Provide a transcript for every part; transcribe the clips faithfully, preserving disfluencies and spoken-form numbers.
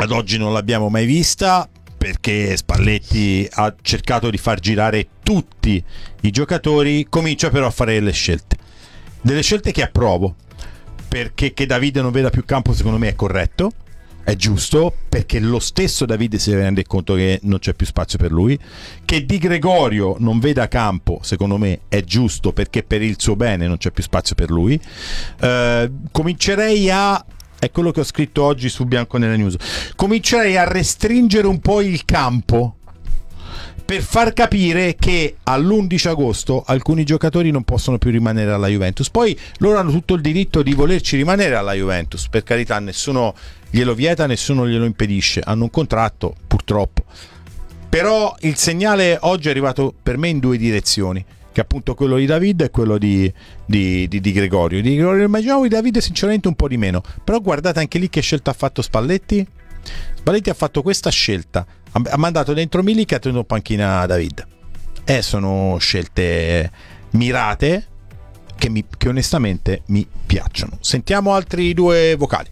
ad oggi non l'abbiamo mai vista, perché Spalletti ha cercato di far girare tutti i giocatori, comincia però a fare delle scelte, delle scelte che approvo, perché che Davide non veda più campo secondo me è corretto, è giusto, perché lo stesso Davide si rende conto che non c'è più spazio per lui. Che Di Gregorio non veda campo secondo me è giusto, perché per il suo bene non c'è più spazio per lui. eh, comincerei a è quello che ho scritto oggi su Bianco nella News, comincerei a restringere un po' il campo per far capire che all'undici agosto alcuni giocatori non possono più rimanere alla Juventus. Poi loro hanno tutto il diritto di volerci rimanere alla Juventus, per carità, nessuno glielo vieta, nessuno glielo impedisce, hanno un contratto purtroppo. Però il segnale oggi è arrivato per me in due direzioni, che è appunto quello di David e quello di, di, di, di Gregorio. Di Gregorio immaginavo, di Davide sinceramente un po' di meno, però guardate anche lì che scelta ha fatto Spalletti. Spalletti ha fatto questa scelta, ha mandato dentro Milik e ha tenuto panchina David. E sono scelte mirate che, mi, che onestamente mi piacciono. Sentiamo altri due vocali.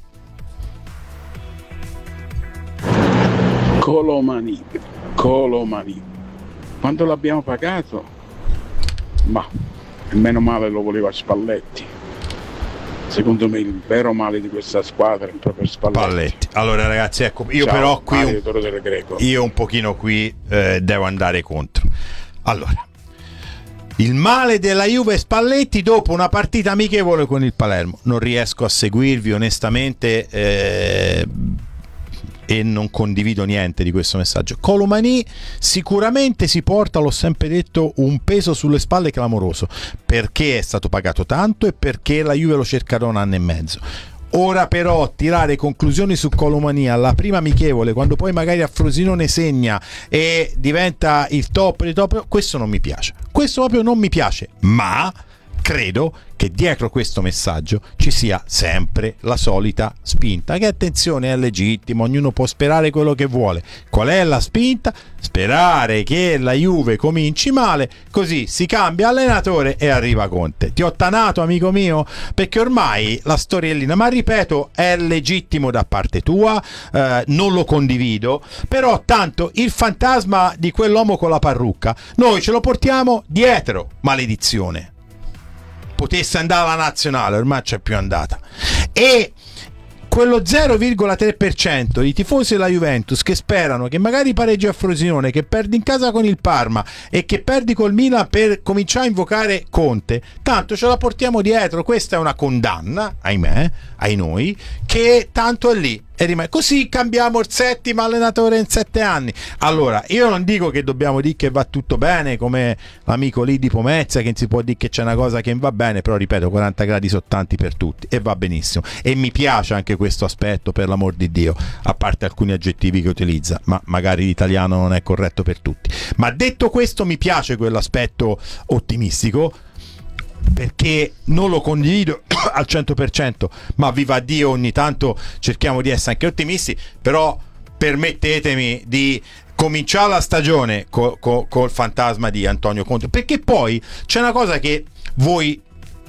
Colomani, Colomani, quando l'abbiamo pagato? Ma meno male lo voleva Spalletti. Secondo me il vero male di questa squadra è proprio Spalletti. Spalletti. Allora ragazzi, ecco, io Ciao, però qui Mario, un, io un pochino qui eh, devo andare contro. Allora, il male della Juve Spalletti dopo una partita amichevole con il Palermo. Non riesco a seguirvi onestamente, eh, e non condivido niente di questo messaggio. Colomani sicuramente si porta, l'ho sempre detto, un peso sulle spalle clamoroso, perché è stato pagato tanto e perché la Juve lo cerca da un anno e mezzo. Ora però tirare conclusioni su Colomani alla prima amichevole, quando poi magari a Frosinone segna e diventa il top dei top, questo non mi piace, questo proprio non mi piace. Ma credo che dietro questo messaggio ci sia sempre la solita spinta, che attenzione, è legittimo, ognuno può sperare quello che vuole. Qual è la spinta? Sperare che la Juve cominci male, così si cambia allenatore e arriva Conte. Ti ho tanato, amico mio, perché ormai la storiellina, ma ripeto, è legittimo da parte tua, eh, non lo condivido, però tanto il fantasma di quell'uomo con la parrucca noi ce lo portiamo dietro, maledizione. Potesse andare alla nazionale, ormai c'è più andata. E quello zero virgola tre per cento di tifosi della Juventus che sperano che magari pareggi a Frosinone, che perdi in casa con il Parma e che perdi col Milan per cominciare a invocare Conte, tanto ce la portiamo dietro. Questa è una condanna, ahimè, ai noi, che tanto è lì e rimane. Così cambiamo il settimo allenatore in sette anni. Allora, io non dico che dobbiamo dire che va tutto bene, come l'amico lì di Pomezia, che non si può dire che c'è una cosa che non va bene, però ripeto, quaranta gradi sono tanti per tutti e va benissimo, e mi piace anche questo aspetto, per l'amor di Dio, a parte alcuni aggettivi che utilizza, ma magari l'italiano non è corretto per tutti. Ma detto questo, mi piace quell'aspetto ottimistico, perché non lo condivido al cento per cento, ma viva Dio, ogni tanto cerchiamo di essere anche ottimisti. Però permettetemi di cominciare la stagione col, col, col fantasma di Antonio Conte, perché poi c'è una cosa che voi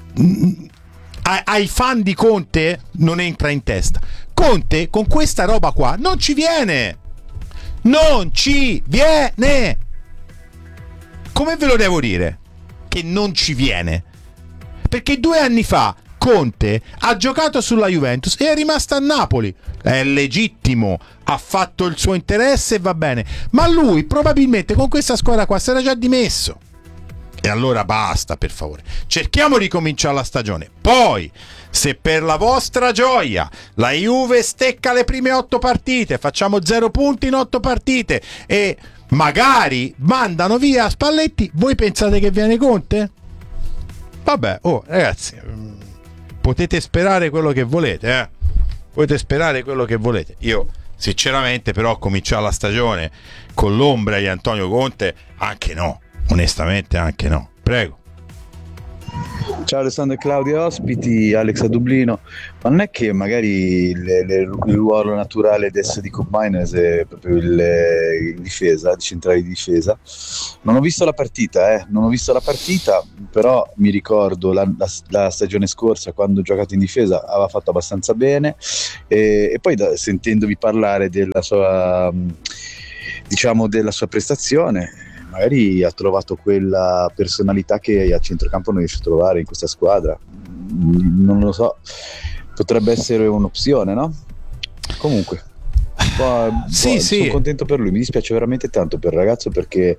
ai fan di Conte non entra in testa. Conte con questa roba qua non ci viene, non ci viene. Come ve lo devo dire che non ci viene? Perché due anni fa Conte ha giocato sulla Juventus e è rimasto a Napoli. È legittimo, ha fatto il suo interesse e va bene, ma lui probabilmente con questa squadra qua si era già dimesso. E allora basta, per favore, cerchiamo di cominciare la stagione. Poi, se per la vostra gioia la Juve stecca le prime otto partite, facciamo zero punti in otto partite e magari mandano via Spalletti, voi pensate che viene Conte? Vabbè, oh ragazzi, potete sperare quello che volete, eh? Potete sperare quello che volete. Io sinceramente però cominciare la stagione con l'ombra di Antonio Conte, anche no, onestamente anche no. Prego. Ciao Alessandro e Claudio ospiti, Alex a Dublino. Ma non è che magari le, le, il ruolo naturale adesso di Cup Miners è proprio il, il difesa, il centrale di difesa? Non ho visto la partita, eh, non ho visto la partita, però mi ricordo la, la, la stagione scorsa quando ho giocato in difesa aveva fatto abbastanza bene e, e poi da, sentendovi parlare della sua, diciamo, della sua prestazione, magari ha trovato quella personalità che a centrocampo non riesce a trovare in questa squadra. Non lo so, potrebbe essere un'opzione, no? Comunque poi, sì, boh, sì. sono contento per lui, mi dispiace veramente tanto per il ragazzo perché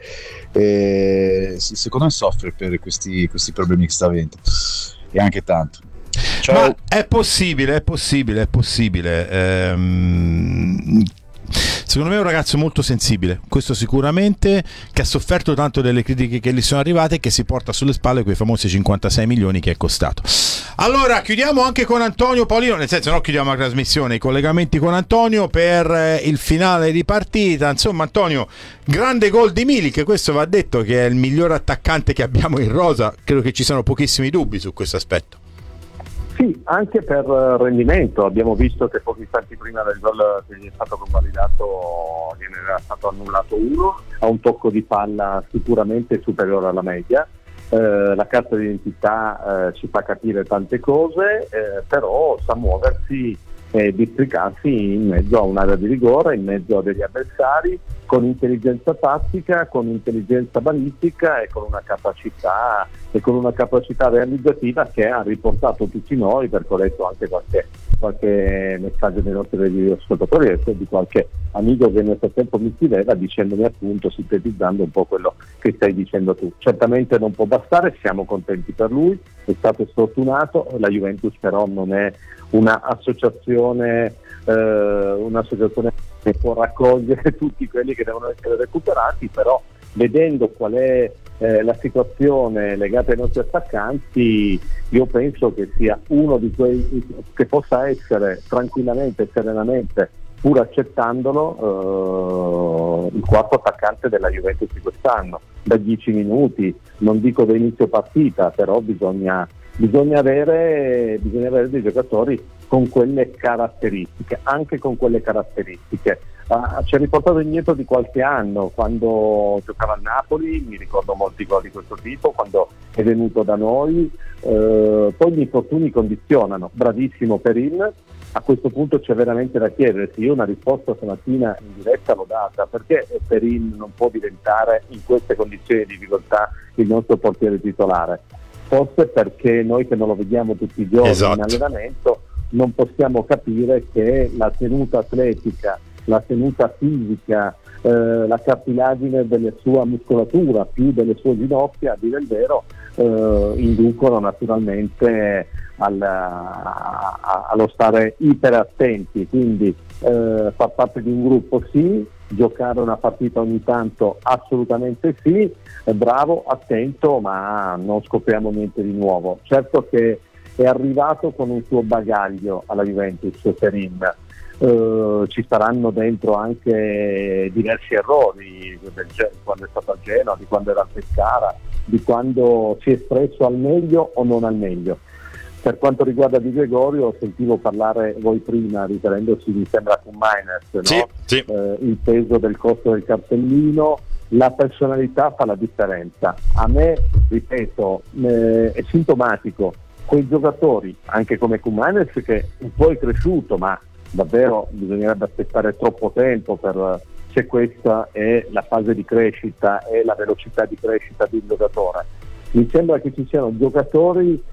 eh, secondo me soffre per questi, questi problemi che sta avendo, e anche tanto. Ciao. Ma è possibile, è possibile, è possibile. Ehm... Secondo me è un ragazzo molto sensibile, questo sicuramente, che ha sofferto tanto delle critiche che gli sono arrivate e che si porta sulle spalle quei famosi cinquantasei milioni che è costato. Allora chiudiamo anche con Antonio Paolino, nel senso non chiudiamo la trasmissione, i collegamenti con Antonio per il finale di partita. Insomma, Antonio, grande gol di Milik, questo va detto che è il miglior attaccante che abbiamo in rosa, credo che ci siano pochissimi dubbi su questo aspetto. Sì, anche per rendimento. Abbiamo visto che pochi istanti prima del gol che gli è stato convalidato gliene era stato annullato uno, ha un tocco di palla sicuramente superiore alla media. Eh, la carta d'identità eh, ci fa capire tante cose, eh, però sa muoversi e districarsi in mezzo a un'area di rigore, in mezzo a degli avversari, con intelligenza tattica, con intelligenza balistica e con una capacità e con una capacità realizzativa che ha riportato tutti noi, perché ho letto anche qualche, qualche messaggio dei nostri ascoltatori e di qualche amico che nel frattempo mi scriveva dicendomi, appunto, sintetizzando un po' quello che stai dicendo tu. Certamente non può bastare, siamo contenti per lui, è stato sfortunato, la Juventus però non è una associazione eh, un'associazione che può raccogliere tutti quelli che devono essere recuperati, però vedendo qual è eh, la situazione legata ai nostri attaccanti, io penso che sia uno di quei che possa essere tranquillamente e serenamente, pur accettandolo, eh, il quarto attaccante della Juventus di quest'anno, da dieci minuti, non dico da inizio partita, però bisogna Bisogna avere, bisogna avere dei giocatori con quelle caratteristiche, anche con quelle caratteristiche. Uh, ci ha riportato indietro di qualche anno, quando giocava a Napoli, mi ricordo molti gol di questo tipo, quando è venuto da noi, uh, poi gli infortuni condizionano, bravissimo Perin, a questo punto c'è veramente da chiedersi, io una risposta stamattina in diretta l'ho data, perché Perin non può diventare in queste condizioni di difficoltà il nostro portiere titolare? Forse perché noi che non lo vediamo tutti i giorni, esatto, in allenamento, non possiamo capire che la tenuta atletica, la tenuta fisica, eh, la cartilagine della sua muscolatura più delle sue ginocchia, a dire il vero, eh, inducono naturalmente al, a, a, allo stare iperattenti, quindi eh, far parte di un gruppo sì, giocare una partita ogni tanto assolutamente sì, è bravo, attento, ma non scopriamo niente di nuovo. Certo che è arrivato con un suo bagaglio alla Juventus, Perin, uh, ci saranno dentro anche diversi errori del, quando è stato a Genoa, di quando era a Pescara, di quando si è espresso al meglio o non al meglio. Per quanto riguarda Di Gregorio, sentivo parlare voi prima, riferendosi mi sembra con Miners, no? Sì, sì. Eh, il peso del costo del cartellino, la personalità fa la differenza. A me, ripeto, eh, è sintomatico quei giocatori, anche come Kumanes, che un po' è cresciuto, ma davvero bisognerebbe aspettare troppo tempo per se questa è la fase di crescita e la velocità di crescita di un giocatore. Mi sembra che ci siano giocatori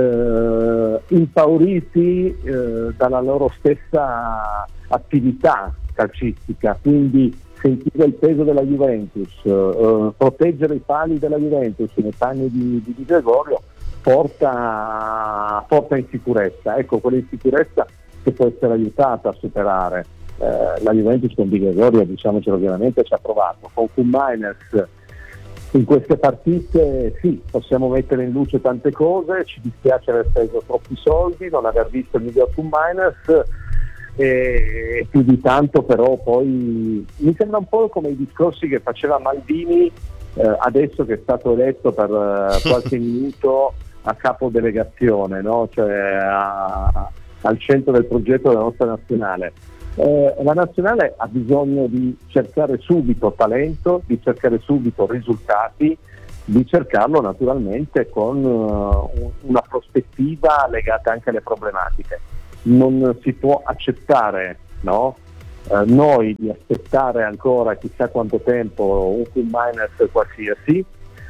Eh, impauriti eh, dalla loro stessa attività calcistica, quindi sentire il peso della Juventus, eh, proteggere i pali della Juventus nei panni di, di, di Gregorio porta, porta insicurezza, ecco, quella insicurezza che può essere aiutata a superare. Eh, la Juventus con Di Gregorio, diciamocelo chiaramente, ci ha provato, con Kuhn Miners in queste partite sì, possiamo mettere in luce tante cose, ci dispiace aver speso troppi soldi, non aver visto il miglior Kuhn Miners, e più di tanto però poi mi sembra un po' come i discorsi che faceva Maldini eh, adesso che è stato eletto per uh, qualche minuto a capo delegazione, no? Cioè a, al centro del progetto della nostra nazionale. Eh, la nazionale ha bisogno di cercare subito talento, di cercare subito risultati, di cercarlo naturalmente con uh, una prospettiva legata anche alle problematiche. Non si può accettare, no? Uh, noi di aspettare ancora chissà quanto tempo un Q minus qualsiasi,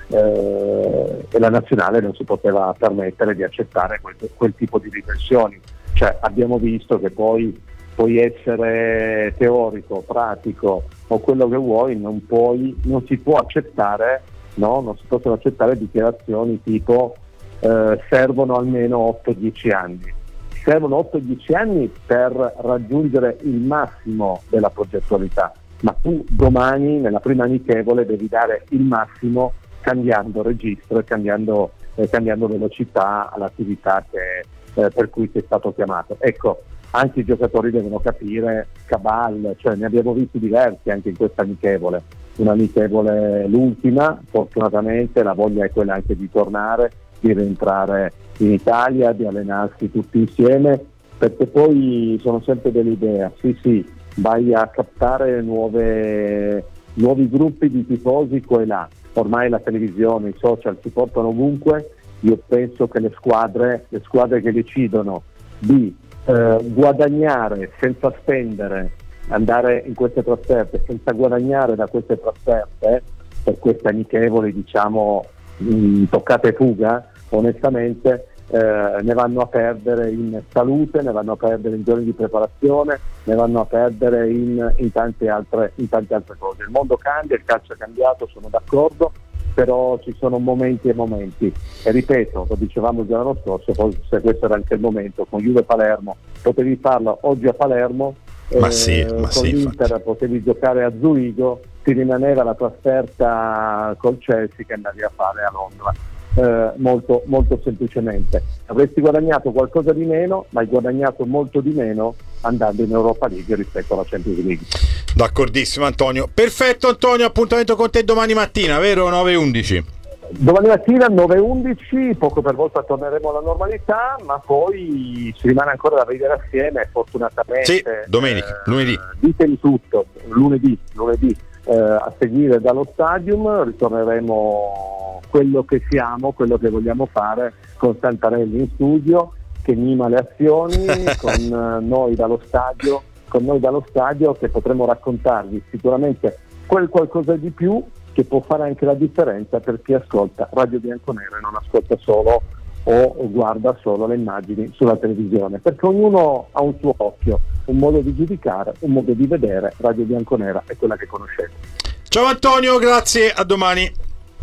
uh, e la nazionale non si poteva permettere di accettare quel, quel tipo di riflessioni. Cioè abbiamo visto che poi puoi essere teorico, pratico o quello che vuoi, non puoi, non si può accettare, no? Non si possono accettare dichiarazioni tipo eh, servono almeno otto dieci anni. Servono otto dieci anni per raggiungere il massimo della progettualità, ma tu domani nella prima amichevole devi dare il massimo cambiando registro e cambiando, eh, cambiando velocità all'attività che, eh, per cui sei stato chiamato. Ecco, anche i giocatori devono capire cabal, cioè ne abbiamo visti diversi anche in questa amichevole, una amichevole l'ultima, fortunatamente la voglia è quella anche di tornare, di rientrare in Italia, di allenarsi tutti insieme, perché poi sono sempre dell'idea, sì sì, vai a captare nuove, nuovi gruppi di tifosi qua e là, ormai la televisione, i social si portano ovunque, io penso che le squadre, le squadre che decidono di Eh, guadagnare senza spendere, andare in queste trasferte senza guadagnare da queste trasferte, per queste amichevoli diciamo mh, toccate e fuga, onestamente eh, ne vanno a perdere in salute, ne vanno a perdere in giorni di preparazione, ne vanno a perdere in, in, tante altre, in tante altre cose. Il mondo cambia, il calcio è cambiato, sono d'accordo, però ci sono momenti e momenti, e ripeto, lo dicevamo già l'anno scorso, se questo era anche il momento, con Juve Palermo potevi farlo oggi a Palermo, ma eh, sì, ma con sì, l'Inter infatti. Potevi giocare a Zurigo, ti rimaneva la trasferta col Chelsea che andavi a fare a Londra, eh, molto, molto semplicemente. Avresti guadagnato qualcosa di meno, ma hai guadagnato molto di meno andando in Europa League rispetto alla Champions League. D'accordissimo Antonio. Perfetto Antonio, appuntamento con te domani mattina, vero? nove e undici. Domani mattina nove e undici, poco per volta torneremo alla normalità, ma poi ci rimane ancora da vedere assieme, fortunatamente. Sì, domenica, eh, lunedì. Ditemi tutto, lunedì, lunedì eh, a seguire dallo stadium, ritorneremo quello che siamo, quello che vogliamo fare con Santarelli in studio, che mima le azioni, con eh, noi dallo stadio, con noi dallo stadio che potremo raccontarvi sicuramente quel qualcosa di più che può fare anche la differenza per chi ascolta Radio Bianconera e non ascolta solo o guarda solo le immagini sulla televisione, perché ognuno ha un suo occhio, un modo di giudicare, un modo di vedere. Radio Bianconera è quella che conoscete. Ciao Antonio, grazie, a domani.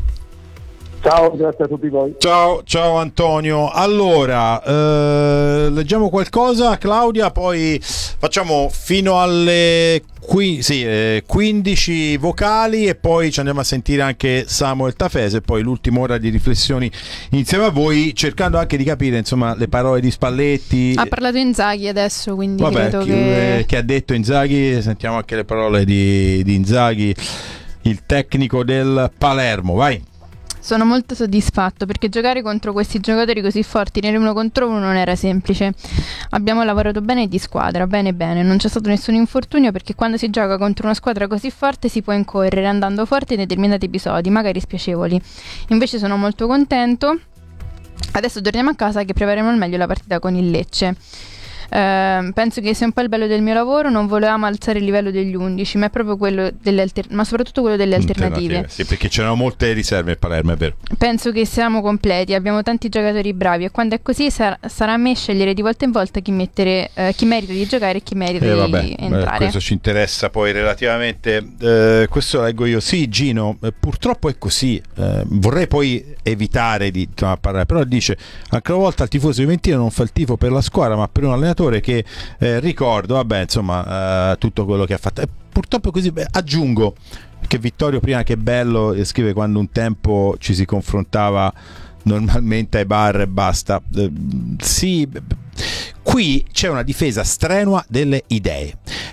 Ciao, grazie a tutti voi. Ciao, ciao Antonio. Allora, eh, leggiamo qualcosa, Claudia, poi facciamo fino alle qui, sì, eh, quindici vocali e poi ci andiamo a sentire anche Samuel Tafese e poi l'ultima ora di riflessioni insieme a voi, cercando anche di capire insomma le parole di Spalletti. Ha parlato Inzaghi adesso, quindi Vabbè, credo chi, che... eh, che ha detto Inzaghi, sentiamo anche le parole di, di Inzaghi, il tecnico del Palermo, vai. Sono molto soddisfatto perché giocare contro questi giocatori così forti nell'uno contro uno non era semplice. Abbiamo lavorato bene di squadra, bene bene, non c'è stato nessun infortunio perché quando si gioca contro una squadra così forte si può incorrere andando forte in determinati episodi, magari spiacevoli. Invece sono molto contento. Adesso torniamo a casa che prepareremo al meglio la partita con il Lecce. Uh, penso che sia un po' il bello del mio lavoro, non volevamo alzare il livello degli undici, ma è proprio quello delle alter- ma soprattutto quello delle alternative. alternative. Sì, perché c'erano molte riserve a Palermo, è vero. Penso che siamo completi, abbiamo tanti giocatori bravi e quando è così sar- sarà a me scegliere di volta in volta chi mettere, uh, chi merita di giocare e chi merita eh, di vabbè, entrare. Questo ci interessa poi relativamente. Eh, questo leggo io. Sì, Gino, eh, purtroppo è così. Eh, vorrei poi evitare di insomma, parlare, però dice anche una volta il tifoso juventino non fa il tifo per la squadra, ma per un allenatore che Eh, ricordo, vabbè, insomma, eh, tutto quello che ha fatto. E purtroppo così. Beh, aggiungo che Vittorio prima, che bello, scrive quando un tempo ci si confrontava normalmente ai bar e basta. Eh, sì, qui c'è una difesa strenua delle idee.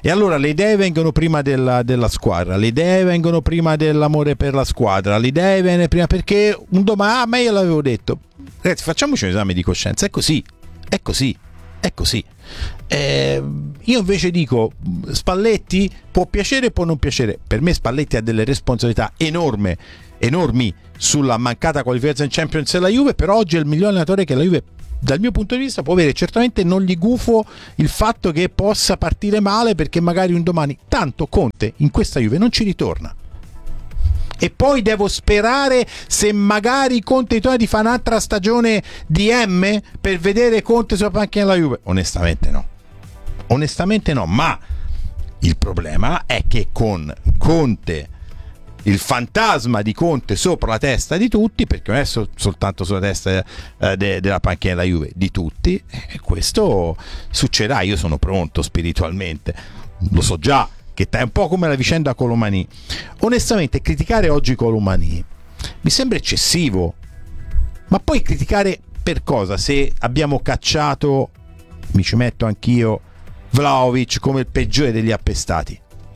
E allora le idee vengono prima della, della squadra, le idee vengono prima dell'amore per la squadra, le idee vengono prima, perché un domani, ah, ma io l'avevo detto. Ragazzi, facciamoci un esame di coscienza, è così, è così, è così. Eh, io invece dico, Spalletti può piacere può non piacere, per me Spalletti ha delle responsabilità enorme, enormi sulla mancata qualificazione in Champions della Juve, però oggi è il miglior allenatore che la Juve dal mio punto di vista può avere. Certamente non gli gufo il fatto che possa partire male, perché magari un domani, tanto Conte in questa Juve non ci ritorna, e poi devo sperare, se magari Conte torna, di fare un'altra stagione di M per vedere Conte sulla panchina della Juve? Onestamente no, onestamente no. Ma il problema è che con Conte, il fantasma di Conte sopra la testa di tutti, perché non è so- soltanto sulla testa eh, de- della panchina della Juve, di tutti, e questo succederà. Io sono pronto spiritualmente, lo so già, che è un po' come la vicenda Colomani. Onestamente criticare oggi Colomani mi sembra eccessivo, ma poi criticare per cosa? Se abbiamo cacciato, mi ci metto anch'io, Vlahovic come il peggiore degli appestati.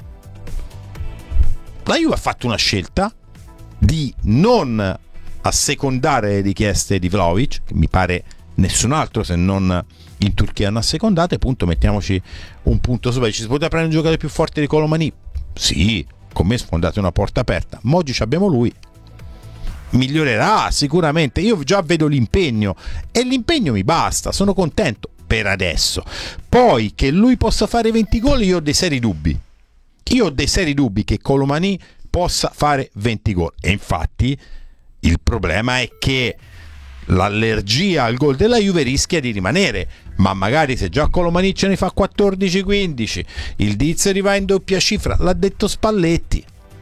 La Juve ha fatto una scelta di non assecondare le richieste di Vlahovic, che mi pare nessun altro se non in Turchia hanno assecondato, e appunto mettiamoci un punto sopra. Ci si poteva prendere un giocatore più forte di Colomani? Sì, con me sfondate una porta aperta, ma oggi abbiamo lui, migliorerà sicuramente, io già vedo l'impegno e l'impegno mi basta, sono contento per adesso. Poi che lui possa fare venti gol, io ho dei seri dubbi, io ho dei seri dubbi che Colomani possa fare venti gol, e infatti il problema è che l'allergia al gol della Juve rischia di rimanere, ma magari se già Colomani ce ne fa quattordici quindici, il Dizzer va in doppia cifra, l'ha detto Spalletti,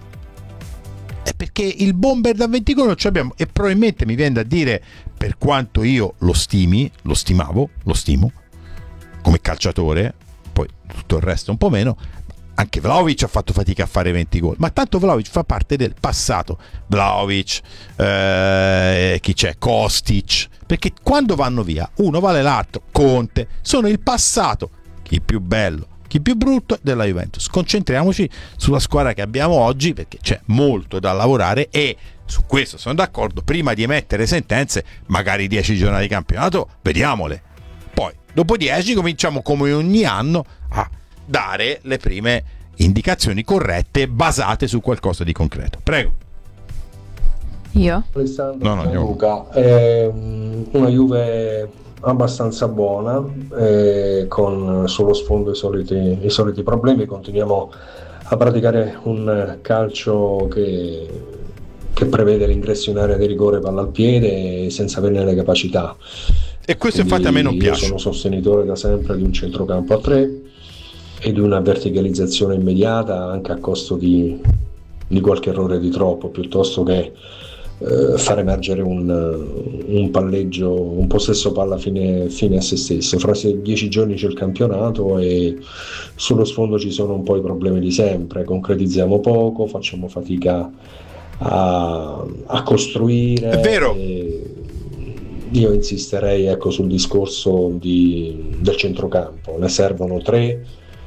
è perché il bomber da venti gol non ce l'abbiamo. E probabilmente mi viene da dire, per quanto io lo stimi, lo stimavo, lo stimo come calciatore, poi tutto il resto un po' meno, anche Vlahovic ha fatto fatica a fare venti gol, ma tanto Vlahovic fa parte del passato. Vlahovic, eh, chi c'è? Kostic, perché quando vanno via uno vale l'altro. Conte, sono il passato, chi più bello, chi più brutto della Juventus. Concentriamoci sulla squadra che abbiamo oggi, perché c'è molto da lavorare, e su questo sono d'accordo. Prima di emettere sentenze, magari dieci giornate di campionato, vediamole, poi dopo dieci cominciamo come ogni anno a dare le prime indicazioni corrette basate su qualcosa di concreto. Prego. Io? Alessandro, no, no, Luca, è una Juve abbastanza buona, eh, con sullo sfondo i soliti, i soliti problemi. Continuiamo a praticare un calcio che, che prevede l'ingresso in area di rigore, palla al piede, senza averne le capacità. E questo Quindi infatti a me non piace. Io sono sostenitore da sempre di un centrocampo a tre e di una verticalizzazione immediata, anche a costo di, di qualche errore di troppo, piuttosto che eh, far emergere un, un palleggio, un possesso palla fine, fine a se stesso. Fra dieci giorni c'è il campionato e sullo sfondo ci sono un po' i problemi di sempre, concretizziamo poco, facciamo fatica a, a costruire. È vero. E io insisterei, ecco, sul discorso di, del centrocampo, ne servono tre,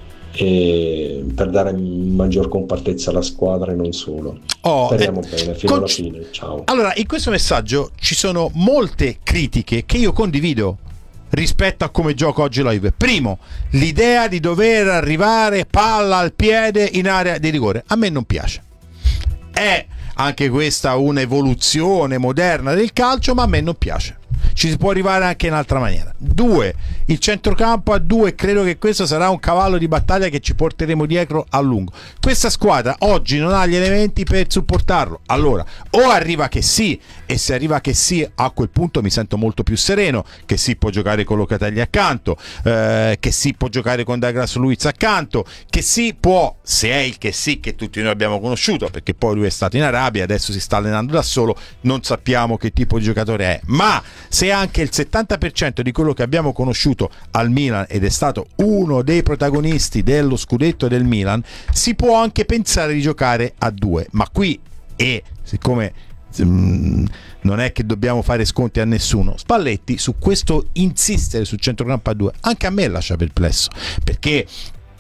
e per dare maggior compattezza alla squadra e non solo. Oh, speriamo eh, bene fino con... alla fine. Ciao. Allora, in questo messaggio ci sono molte critiche che io condivido rispetto a come gioca oggi la Juve. Primo, l'idea di dover arrivare palla al piede in area di rigore a me non piace. È anche questa un'evoluzione moderna del calcio, ma a me non piace. Ci si può arrivare anche in altra maniera. Due, il centrocampo a due, credo che questo sarà un cavallo di battaglia che ci porteremo dietro a lungo. Questa squadra oggi non ha gli elementi per supportarlo. Allora, o arriva che sì, e se arriva che sì, a quel punto mi sento molto più sereno, che sì può giocare con Locatelli accanto, eh, che sì può giocare con Douglas Luiz accanto, che sì può, se è il che sì che tutti noi abbiamo conosciuto, perché poi lui è stato in Arabia, adesso si sta allenando da solo, non sappiamo che tipo di giocatore è, ma se anche il settanta per cento di quello che abbiamo conosciuto al Milan ed è stato uno dei protagonisti dello scudetto del Milan, si può anche pensare di giocare a due. Ma qui, e siccome mm, non è che dobbiamo fare sconti a nessuno, Spalletti su questo insistere sul centrocampo a due anche a me lascia perplesso, perché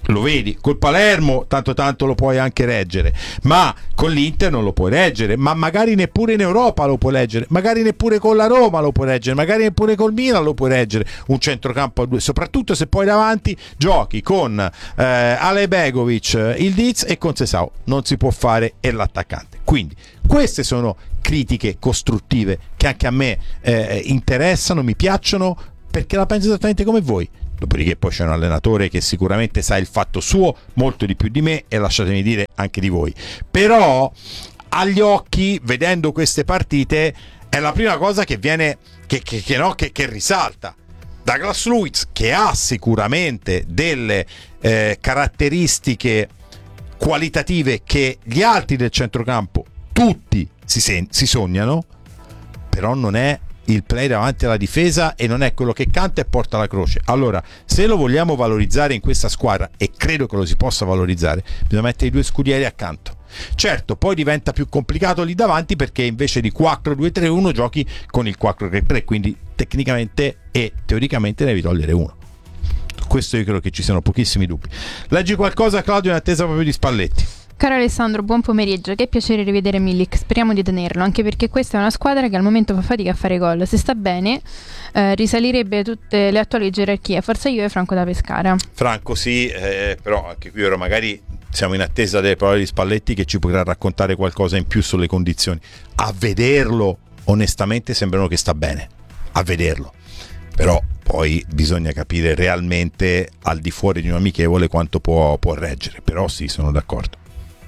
lo vedi, col Palermo tanto tanto lo puoi anche reggere, ma con l'Inter non lo puoi reggere, ma magari neppure in Europa lo puoi reggere, magari neppure con la Roma lo puoi reggere, magari neppure col Milan lo puoi reggere, un centrocampo a due, soprattutto se poi davanti giochi con eh, Ale Begovic, il Diz e con Sesao, non si può fare e l'attaccante. Quindi queste sono critiche costruttive che anche a me eh, interessano, mi piacciono, perché la penso esattamente come voi. Dopodiché poi c'è un allenatore che sicuramente sa il fatto suo molto di più di me e lasciatemi dire anche di voi, però agli occhi, vedendo queste partite, è la prima cosa che viene che, che, che, no, che, che risalta. Douglas Luiz, che ha sicuramente delle eh, caratteristiche qualitative che gli altri del centrocampo tutti si, sen- si sognano, però non è il play davanti alla difesa e non è quello che canta e porta la croce. Allora, se lo vogliamo valorizzare in questa squadra, e credo che lo si possa valorizzare, bisogna mettere i due scudieri accanto. Certo, poi diventa più complicato lì davanti, perché invece di quattro due tre uno giochi con il quattro tre tre, quindi tecnicamente e teoricamente ne devi togliere uno. Questo io credo che ci siano pochissimi dubbi. Leggi qualcosa, Claudio, in attesa proprio di Spalletti? Caro Alessandro, buon pomeriggio, che piacere rivedere Milik, speriamo di tenerlo, anche perché questa è una squadra che al momento fa fatica a fare gol. Se sta bene eh, risalirebbe tutte le attuali gerarchie, forza io e Franco da Pescara. Franco sì, eh, però anche qui ora magari siamo in attesa delle parole di Spalletti, che ci potrà raccontare qualcosa in più sulle condizioni. A vederlo onestamente sembrano che sta bene, a vederlo, però poi bisogna capire realmente al di fuori di un amichevole quanto può, può reggere. Però sì, sono d'accordo.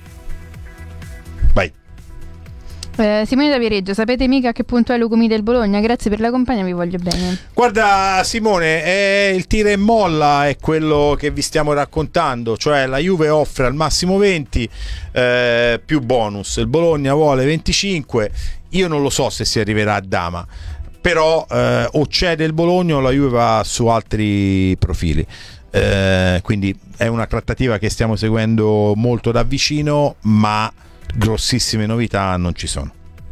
Vai. Eh, Simone da Viareggio, sapete mica a che punto è Lucumi del Bologna? Grazie per la compagnia, vi voglio bene. Guarda Simone, è il tira e molla, è quello che vi stiamo raccontando, cioè la Juve offre al massimo venti eh, più bonus, il Bologna vuole venticinque, io non lo so se si arriverà a Dama, però eh, o cede il Bologna o la Juve va su altri profili. Eh, quindi è una trattativa che stiamo seguendo molto da vicino, ma grossissime novità non ci sono.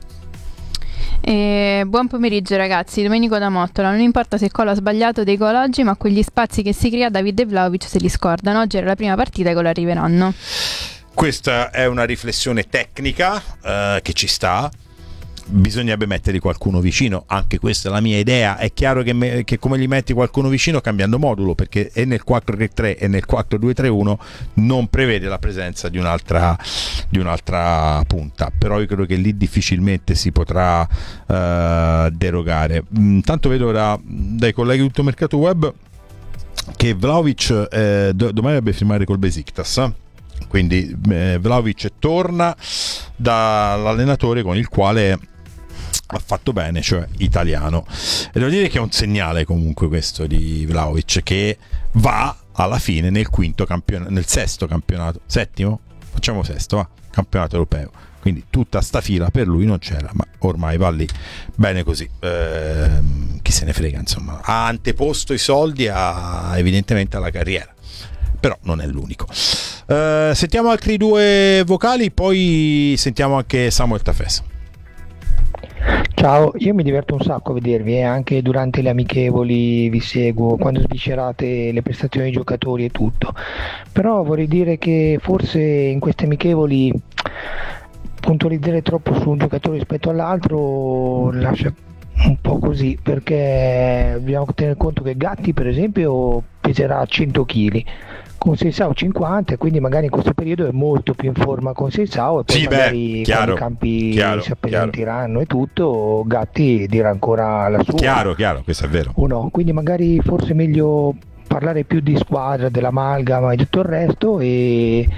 Eh, buon pomeriggio ragazzi, Domenico da Mottola. Non importa se Colo ha sbagliato dei gol oggi, ma quegli spazi che si crea David e Vlahovic se li scordano. Oggi era la prima partita e i gol arriveranno. Questa è una riflessione tecnica eh, che ci sta. Bisognerebbe mettere qualcuno vicino, anche questa è la mia idea. È chiaro che, me, che come gli metti qualcuno vicino cambiando modulo, perché e nel quattro tre tre e nel quattro due tre uno non prevede la presenza di un'altra, di un'altra punta, però io credo che lì difficilmente si potrà uh, derogare. Intanto vedo da, dai colleghi di tutto Mercato Web che Vlahovic eh, do, domani dovrebbe firmare col Besiktas, eh? Quindi eh, Vlahovic torna dall'allenatore con il quale ha fatto bene, cioè italiano, e devo dire che è un segnale comunque questo di Vlahovic, che va alla fine nel quinto campionato, nel sesto campionato, settimo? Facciamo sesto, va, campionato europeo, quindi tutta sta fila per lui non c'era, ma ormai va lì bene così. Eh, chi se ne frega, insomma, ha anteposto i soldi a, evidentemente alla carriera, però non è l'unico. Uh, sentiamo altri due vocali, poi sentiamo anche Samuel Tafes. Ciao, io mi diverto un sacco a vedervi, eh? Anche durante le amichevoli vi seguo, quando sviscerate le prestazioni dei giocatori e tutto, però vorrei dire che forse in queste amichevoli puntualizzare troppo su un giocatore rispetto all'altro lascia un po' così, perché dobbiamo tenere conto che Gatti per esempio peserà cento chili, con Sesao cinquanta, e quindi magari in questo periodo è molto più in forma con Sesao, e poi sì, magari beh, chiaro, quando i campi chiaro, si appesantiranno e tutto, Gatti dirà ancora la sua. Chiaro, chiaro, questo è vero. O no? Quindi magari forse è meglio parlare più di squadra, dell'amalgama e tutto il resto, e,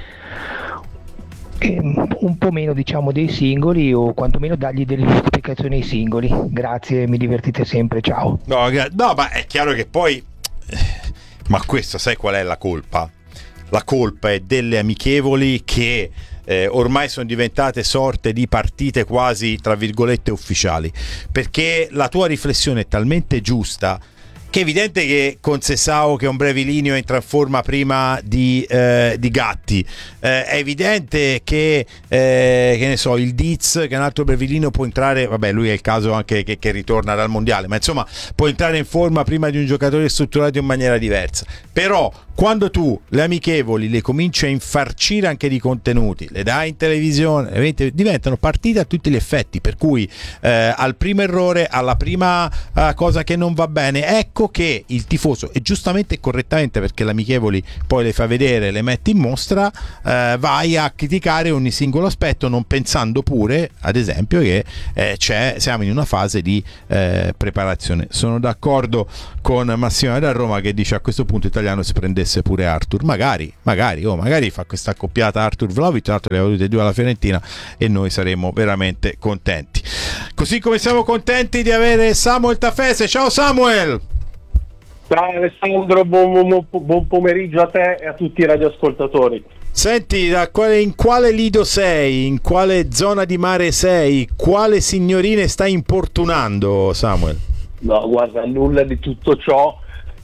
e un po' meno diciamo dei singoli, o quantomeno dargli delle giustificazioni ai singoli. Grazie, mi divertite sempre, ciao. No, no, ma è chiaro che poi, ma questo sai qual è la colpa? La colpa è delle amichevoli che eh, ormai sono diventate sorte di partite quasi tra virgolette ufficiali, perché la tua riflessione è talmente giusta che è evidente che con Sesao, che è un brevilineo, entra in forma prima di, eh, di Gatti, eh, è evidente che eh, che ne so, il Diz, che è un altro brevilineo, può entrare, vabbè lui è il caso anche che, che ritorna dal mondiale, ma insomma può entrare in forma prima di un giocatore strutturato in maniera diversa. Però quando tu le amichevoli le cominci a infarcire anche di contenuti, le dai in televisione, diventano partite a tutti gli effetti, per cui eh, al primo errore, alla prima uh, cosa che non va bene, ecco che il tifoso, e giustamente e correttamente, perché le amichevoli poi le fa vedere, le metti in mostra, eh, vai a criticare ogni singolo aspetto, non pensando pure, ad esempio, che eh, c'è, siamo in una fase di eh, preparazione. Sono d'accordo con Massimo da Roma che dice: a questo punto Italiano si prendesse pure Arthur, magari, magari, oh, magari fa questa accoppiata Arthur Vlahovic, tra l'altro le ha volute due alla Fiorentina, e noi saremo veramente contenti, così come siamo contenti di avere Samuel Tafese. Ciao Samuel. Ciao Alessandro, buon, buon, buon pomeriggio a te e a tutti i radioascoltatori. Senti, da quale, in quale lido sei? In quale zona di mare sei? Quale signorine stai importunando, Samuel? No, guarda, nulla di tutto ciò,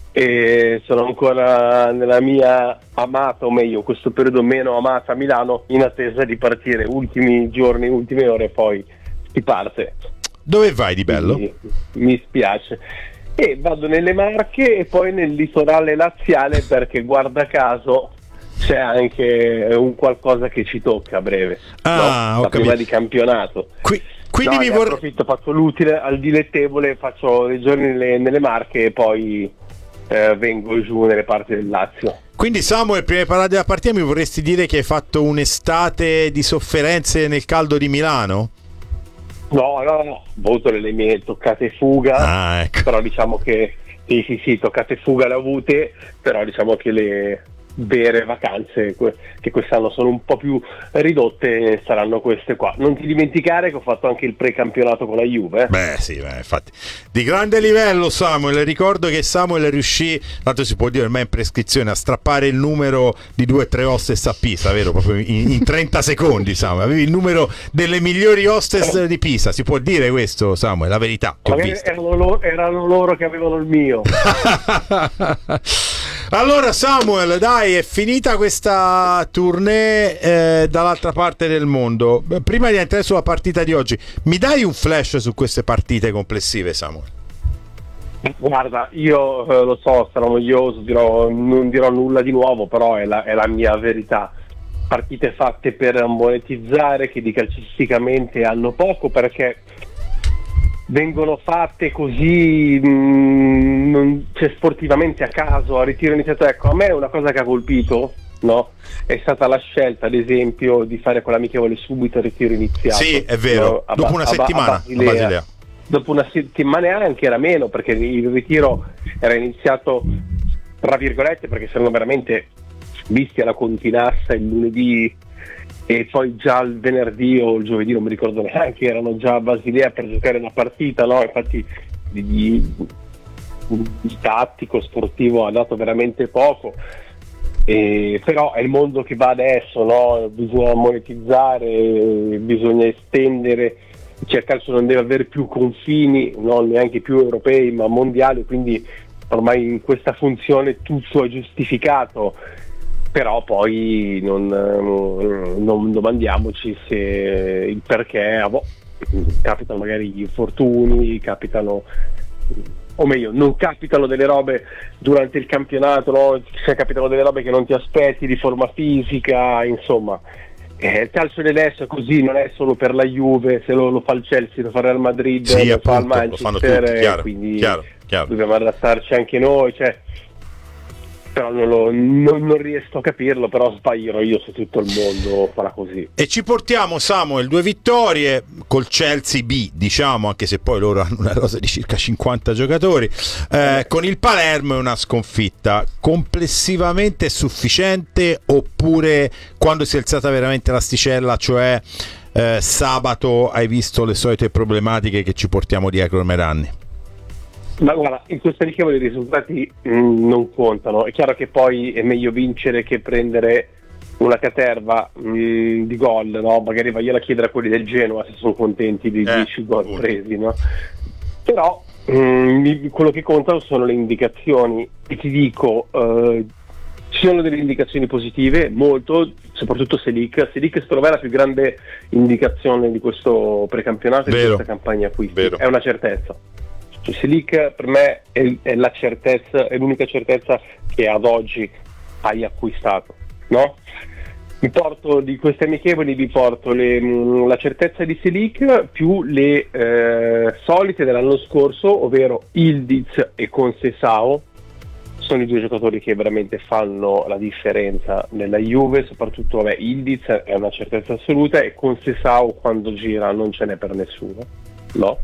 e sono ancora nella mia amata, o meglio, questo periodo meno amata Milano, in attesa di partire. Ultimi giorni, ultime ore, poi si parte. Dove vai di bello? Mi, mi spiace. E vado nelle Marche e poi nel litorale laziale, perché guarda caso c'è anche un qualcosa che ci tocca a breve, ah, no? La prima di campionato. Qui, quindi no, mi vorrei... approfitto, faccio l'utile al dilettevole, faccio dei giorni nelle, nelle Marche e poi eh, vengo giù nelle parti del Lazio. Quindi Samuel, prima di parlare della partita, mi vorresti dire che hai fatto un'estate di sofferenze nel caldo di Milano? No, no, no, ho avuto le mie toccate fuga, ah, ecco. Però diciamo che sì, sì, sì, toccate fuga le ho avute, però diciamo che le vere vacanze che quest'anno sono un po' più ridotte saranno queste qua. Non ti dimenticare che ho fatto anche il precampionato con la Juve. Beh sì, beh, infatti di grande livello Samuel. Ricordo che Samuel riuscì, tanto si può dire ormai in prescrizione, a strappare il numero di due o tre hostess a Pisa, vero? Proprio in, in trenta secondi, Samuel. Avevi il numero delle migliori hostess di Pisa, si può dire questo, Samuel? La verità, ti ho visto. Erano, loro, erano loro che avevano il mio. Allora Samuel, dai, è finita questa tournée eh, dall'altra parte del mondo. Prima di entrare sulla partita di oggi, mi dai un flash su queste partite complessive, Samuel? Guarda, io eh, lo so, sarò noioso, dirò, non dirò nulla di nuovo, però è la, è la mia verità. Partite fatte per monetizzare, che di calcisticamente hanno poco, perché vengono fatte così mh, non, cioè, sportivamente a caso, a ritiro iniziato. Ecco, a me una cosa che ha colpito, no, è stata la scelta, ad esempio, di fare con l'amichevole subito il ritiro iniziato. Sì, è vero, no? dopo ba- una a, settimana a Basilea. A Basilea. Dopo una settimana, e anche era meno, perché il ritiro era iniziato tra virgolette, perché si erano veramente visti alla Continassa il lunedì, e poi già il venerdì o il giovedì, non mi ricordo neanche, erano già a Basilea per giocare una partita, no? Infatti di, di tattico sportivo ha dato veramente poco, e, però è il mondo che va adesso, no? Bisogna monetizzare, bisogna estendere, cioè il calcio non deve avere più confini, non neanche più europei ma mondiali, quindi ormai in questa funzione tutto è giustificato. Però poi non, non domandiamoci se il perché, ah, boh, capitano magari gli infortuni, capitano, o meglio, non capitano delle robe durante il campionato, no? Cioè, capitano delle robe che non ti aspetti di forma fisica, insomma. Eh, il calcio di adesso è così, non è solo per la Juve, se lo, lo fa il Chelsea, lo fa il Real Madrid, sì, lo appunto, fa il Manchester, lo tutti, chiaro, quindi chiaro, chiaro. dobbiamo adattarci anche noi, cioè. Però non, lo, non, non riesco a capirlo, però sbaglierò io se tutto il mondo farà così. E ci portiamo, Samuel, due vittorie col Chelsea B, diciamo, anche se poi loro hanno una rosa di circa cinquanta giocatori, eh, con il Palermo è una sconfitta complessivamente sufficiente, oppure quando si è alzata veramente l'asticella, cioè eh, sabato, hai visto le solite problematiche che ci portiamo dietro ormai da anni? Ma guarda, in questa amichevole i risultati mh, non contano. È chiaro che poi è meglio vincere che prendere una caterva mh, di gol, no? Magari vagliela a chiedere a quelli del Genoa se sono contenti di eh, dieci gol presi, no? Però mh, quello che contano sono le indicazioni, e ti dico, eh, ci sono delle indicazioni positive, molto, soprattutto Selic. Selic secondo me è la più grande indicazione di questo precampionato e di questa campagna acquisti. Vero. È una certezza. Selic per me è, è la certezza, è l'unica certezza che ad oggi hai acquistato, no? Vi porto di queste amichevoli, vi porto le, mh, la certezza di Selic più le eh, solite dell'anno scorso, ovvero Ildiz e Conceição. Sono i due giocatori che veramente fanno la differenza nella Juve, soprattutto vabbè, Ildiz è una certezza assoluta e Conceição quando gira non ce n'è per nessuno, no?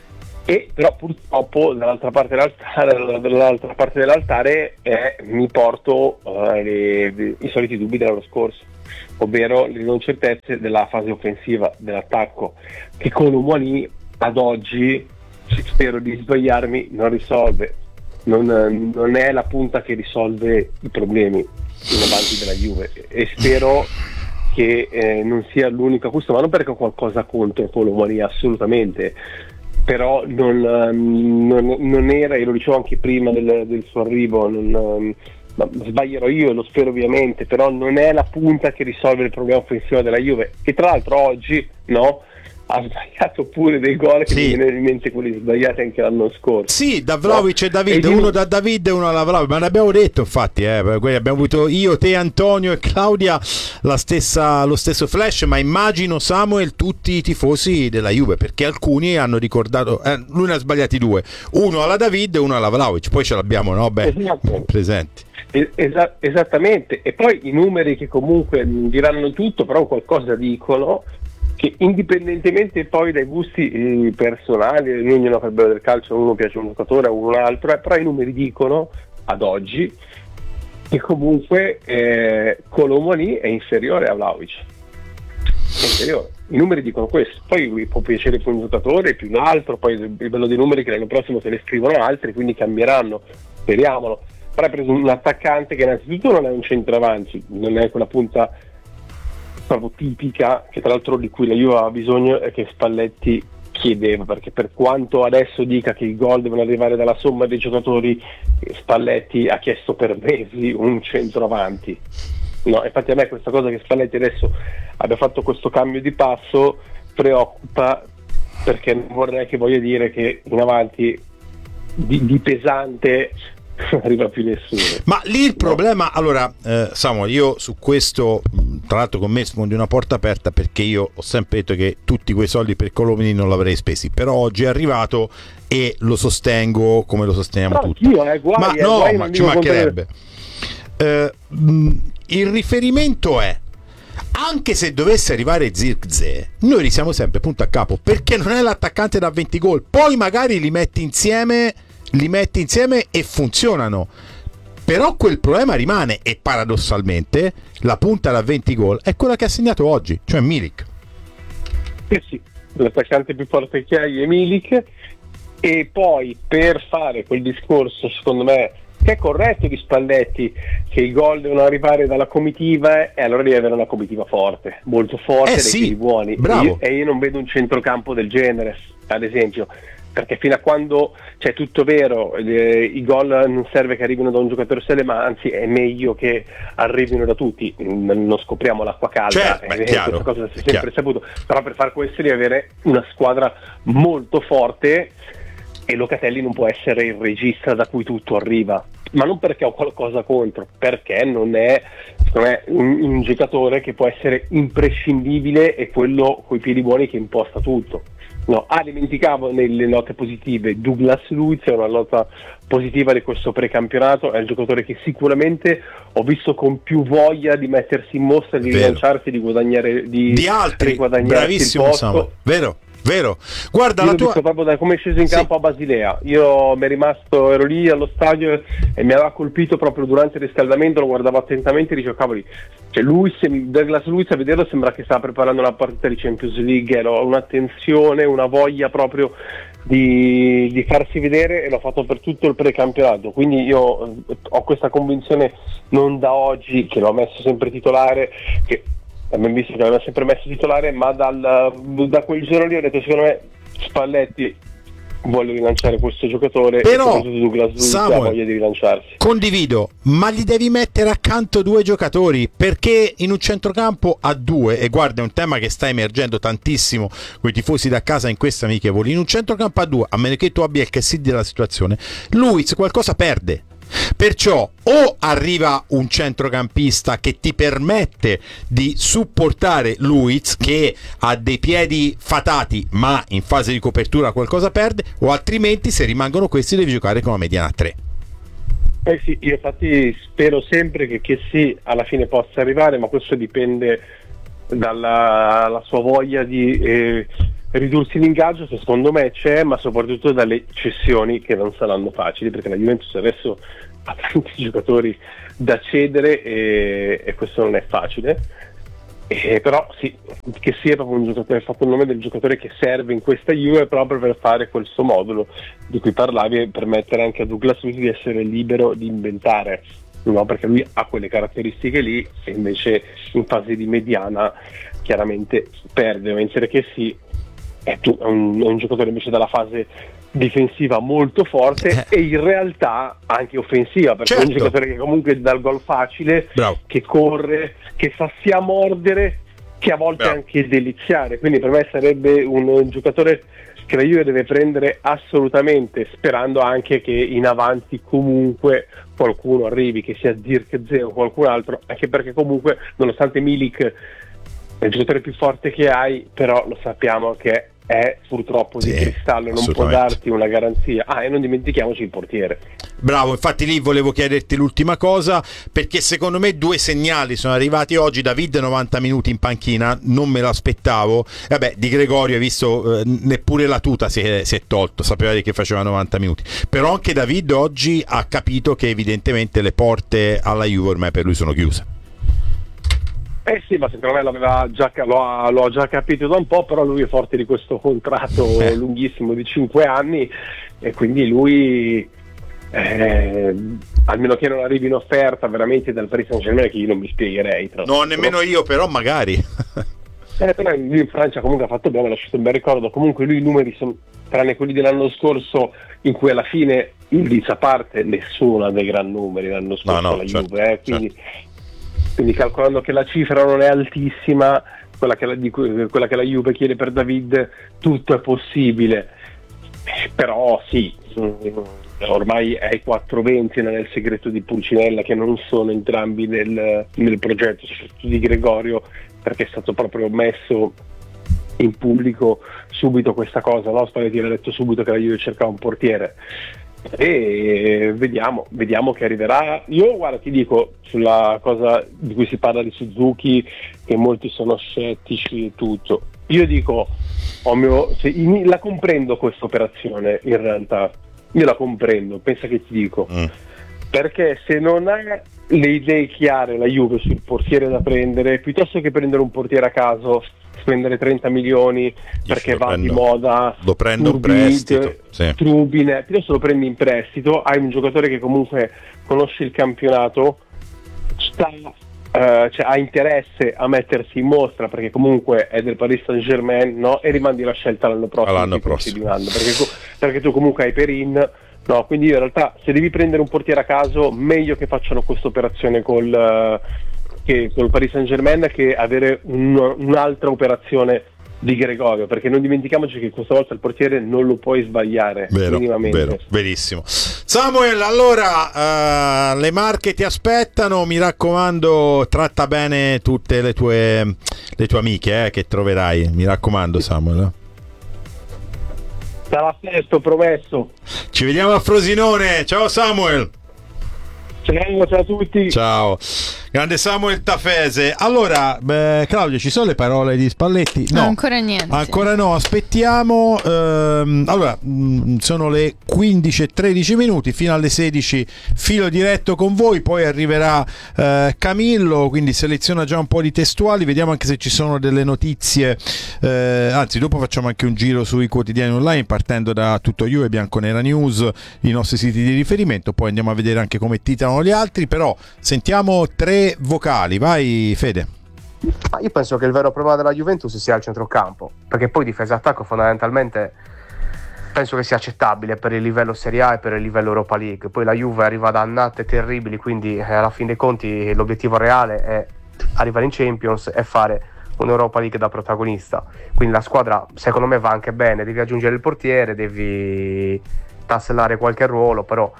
E però purtroppo dall'altra parte dell'altare, dall'altra parte dell'altare eh, mi porto eh, le, le, i soliti dubbi dell'anno scorso, ovvero le non certezze della fase offensiva dell'attacco, che con Umani ad oggi, spero di sbagliarmi, non risolve, non, non è la punta che risolve i problemi in avanti della Juve, e spero che eh, non sia l'unico acquisto, ma non perché ho qualcosa contro Umani, assolutamente, però non, non, non era, e lo dicevo anche prima del, del suo arrivo, non, ma sbaglierò io, lo spero ovviamente, però non è la punta che risolve il problema offensivo della Juve, e tra l'altro oggi no, ha sbagliato pure dei gol che sì. mi viene in mente quelli sbagliati anche l'anno scorso. Sì, da Vlahovic no? e David, e uno di... da David e uno da Vlahovic, ma l'abbiamo detto infatti, eh, abbiamo avuto io, te, Antonio e Claudia la stessa, lo stesso flash, ma immagino Samuel tutti i tifosi della Juve, perché alcuni hanno ricordato, eh, lui ne ha sbagliati due, uno alla David e uno alla Vlahovic, poi ce l'abbiamo, no? Beh, esatto. presenti. Esa- esattamente, e poi i numeri che comunque diranno tutto, però qualcosa dicono, che indipendentemente poi dai gusti eh, personali, ognuno fa il bello del calcio, uno piace un giocatore, a un altro, eh, però i numeri dicono ad oggi che comunque eh, Colomoni è inferiore a Vlahovic, è inferiore. I numeri dicono questo, poi vi può piacere più un giocatore, più un altro, poi il bello dei numeri è che l'anno prossimo se ne scrivono altri, quindi cambieranno, speriamolo. Però hai preso un attaccante che innanzitutto non è un centravanti, non è quella punta proprio tipica, che tra l'altro di cui la Juve aveva bisogno e che Spalletti chiedeva, perché per quanto adesso dica che i gol devono arrivare dalla somma dei giocatori, Spalletti ha chiesto per mesi un centravanti. No, infatti a me questa cosa che Spalletti adesso abbia fatto questo cambio di passo preoccupa, perché non vorrei che voglia dire che in avanti di, di pesante non arriva più nessuno. Ma lì il problema, no. Allora eh, Samuel, io su questo tra l'altro con me sfondi una porta aperta, perché io ho sempre detto che tutti quei soldi per Colomini non l'avrei spesi, però oggi è arrivato e lo sostengo come lo sosteniamo no, tutti io, eh, guai, ma eh, no, guai, ma ci mancherebbe eh, mh, il riferimento è, anche se dovesse arrivare Zirkzee, noi risiamo sempre punto a capo, perché non è l'attaccante da venti gol, poi magari li metti insieme li metti insieme e funzionano, però quel problema rimane, e paradossalmente la punta da venti gol è quella che ha segnato oggi, cioè Milik. Eh sì, l'attaccante più forte che hai è Milik, e poi per fare quel discorso secondo me che è corretto di Spalletti, che i gol devono arrivare dalla comitiva, e allora devi avere una comitiva forte, molto forte, eh dei sì, piedi buoni, bravo. E io, e io non vedo un centrocampo del genere, ad esempio, perché fino a quando c'è tutto vero, eh, i gol non serve che arrivino da un giocatore sele, ma anzi è meglio che arrivino da tutti, non scopriamo l'acqua calda, certo, beh, eh, chiaro, questa cosa si è chiaro. sempre saputo, però per far questo devi avere una squadra molto forte, e Locatelli non può essere il regista da cui tutto arriva, ma non perché ho qualcosa contro, perché non è, secondo me, un, un giocatore che può essere imprescindibile e quello coi piedi buoni che imposta tutto. No, ah, dimenticavo nelle note positive Douglas Luiz, è una nota positiva di questo precampionato, è il giocatore che sicuramente ho visto con più voglia di mettersi in mostra, di vero. rilanciarsi, di guadagnare di, di altri, bravissimo il Samuel, vero? Vero, guarda, io la tua... visto proprio da come è sceso in sì. campo a Basilea, io mi è rimasto, ero lì allo stadio e mi aveva colpito proprio durante il riscaldamento, lo guardavo attentamente e dicevo cavoli, cioè lui, Douglas Luiz, a vederlo sembra che stava preparando una partita di Champions League, ero una tensione, una voglia proprio di, di farsi vedere, e l'ho fatto per tutto il precampionato, quindi io eh, ho questa convinzione non da oggi, che l'ho messo sempre titolare, che abbiamo visto che l'aveva sempre messo titolare, ma dal, da quel giorno lì ho detto secondo me Spalletti vuole rilanciare questo giocatore, però e Douglas Luiz ha voglia di rilanciarsi. Condivido, ma gli devi mettere accanto due giocatori, perché in un centrocampo a due, e guarda è un tema che sta emergendo tantissimo con i tifosi da casa in queste amichevoli, in un centrocampo a due, a meno che tu abbia il che si della situazione, Luiz qualcosa perde, Perciò o arriva un centrocampista che ti permette di supportare Luiz, che ha dei piedi fatati ma in fase di copertura qualcosa perde, o altrimenti se rimangono questi devi giocare con la mediana a tre. Eh sì, io infatti spero sempre che, che sì, alla fine possa arrivare, ma questo dipende dalla, dalla sua voglia di eh, ridursi l'ingaggio, che secondo me c'è, ma soprattutto dalle cessioni che non saranno facili, perché la Juventus adesso ha tanti giocatori da cedere e, e questo non è facile. Eh, però sì, che sia proprio un giocatore, ha fatto il nome del giocatore che serve in questa Juve proprio per fare quel suo modulo di cui parlavi e permettere anche a Douglas Luiz di essere libero di inventare, no? Perché lui ha quelle caratteristiche lì e invece in fase di mediana chiaramente perde, mentre che sì è, tu, è, un, è un giocatore invece dalla fase difensiva molto forte e in realtà anche offensiva, perché certo. È un giocatore che comunque dà il gol facile, bravo, che corre, che sa sia mordere che a volte bravo, anche deliziare, quindi per me sarebbe un, un giocatore che la Juve deve prendere assolutamente, sperando anche che in avanti comunque qualcuno arrivi, che sia Zirkzee o qualcun altro, anche perché comunque nonostante Milik è il giocatore più forte che hai, però lo sappiamo che è purtroppo di sì, cristallo, non può darti una garanzia. Ah, e non dimentichiamoci il portiere. Bravo, infatti lì volevo chiederti l'ultima cosa, perché secondo me due segnali sono arrivati oggi. David novanta minuti in panchina, non me l'aspettavo. Vabbè, Di Gregorio, hai visto, eh, neppure la tuta si è, si è tolto, sapeva che faceva novanta minuti. Però anche David oggi ha capito che evidentemente le porte alla Juve ormai per lui sono chiuse. Eh sì, ma secondo me l'aveva già, lo, ha, lo ha già capito da un po', però lui è forte di questo contratto eh. lunghissimo di cinque anni e quindi lui, eh, almeno che non arrivi in offerta veramente dal Paris Saint-Germain, che io non mi spiegherei. No, nemmeno io, però magari. eh, però lui in Francia comunque ha fatto bene, ha lasciato un bel ricordo. Comunque lui i numeri sono, tranne quelli dell'anno scorso, in cui alla fine, il diz a parte, nessuno ha dei gran numeri l'anno scorso no, no, alla certo, Juve, eh, quindi... certo. Quindi calcolando che la cifra non è altissima, quella che la, di, quella che la Juve chiede per David, tutto è possibile. Eh, però sì, ormai ai quattro venti nel segreto di Pulcinella, che non sono entrambi nel, nel progetto, soprattutto di Gregorio, perché è stato proprio messo in pubblico subito questa cosa, no? Spalletti aveva detto subito che la Juve cercava un portiere. E vediamo, vediamo che arriverà. Io guarda, ti dico, sulla cosa di cui si parla di Suzuki, che molti sono scettici e tutto, io dico oh mio, se, in, la comprendo questa operazione, in realtà io la comprendo, pensa che ti dico mm. perché se non ha le idee chiare la Juve sul portiere da prendere, piuttosto che prendere un portiere a caso, spendere trenta milioni perché va prendo, di moda, lo prendo in prestito, sì. Trubine, piuttosto lo prendi in prestito, hai un giocatore che comunque conosce il campionato, sta, uh, cioè, ha interesse a mettersi in mostra perché comunque è del Paris Saint-Germain, no? E rimandi la scelta l'anno prossimo, l'anno prossimo. Di un anno, perché, perché tu comunque hai Perin, no? Quindi in realtà se devi prendere un portiere a caso, meglio che facciano questa operazione col uh, che col Paris Saint-Germain che avere un, un'altra operazione di Gregorio, perché non dimentichiamoci che questa volta il portiere non lo puoi sbagliare, vero, minimamente. Vero, verissimo. Samuel, allora uh, le Marche ti aspettano, mi raccomando, tratta bene tutte le tue le tue amiche eh, che troverai, mi raccomando Samuel. Sarà presto, promesso. Ci vediamo a Frosinone, ciao Samuel. Ciao, ciao a tutti. Ciao. Grande Samuel Tafese. Allora, beh, Claudio, ci sono le parole di Spalletti? No, ancora niente. Ancora no, aspettiamo. Ehm, allora, mh, sono le quindici e tredici minuti, fino alle sedici filo diretto con voi, poi arriverà eh, Camillo, quindi seleziona già un po' di testuali, vediamo anche se ci sono delle notizie, eh, anzi dopo facciamo anche un giro sui quotidiani online partendo da Tutto Juve, Bianconera News, i nostri siti di riferimento, poi andiamo a vedere anche come titolano gli altri, però sentiamo tre vocali, vai Fede. Ma io penso che il vero problema della Juventus sia il centrocampo, perché poi difesa e attacco fondamentalmente penso che sia accettabile per il livello Serie A e per il livello Europa League. Poi la Juve arriva da annate terribili, quindi eh, alla fin dei conti l'obiettivo reale è arrivare in Champions e fare un'Europa League da protagonista. Quindi la squadra secondo me va anche bene, devi aggiungere il portiere, devi tassellare qualche ruolo, però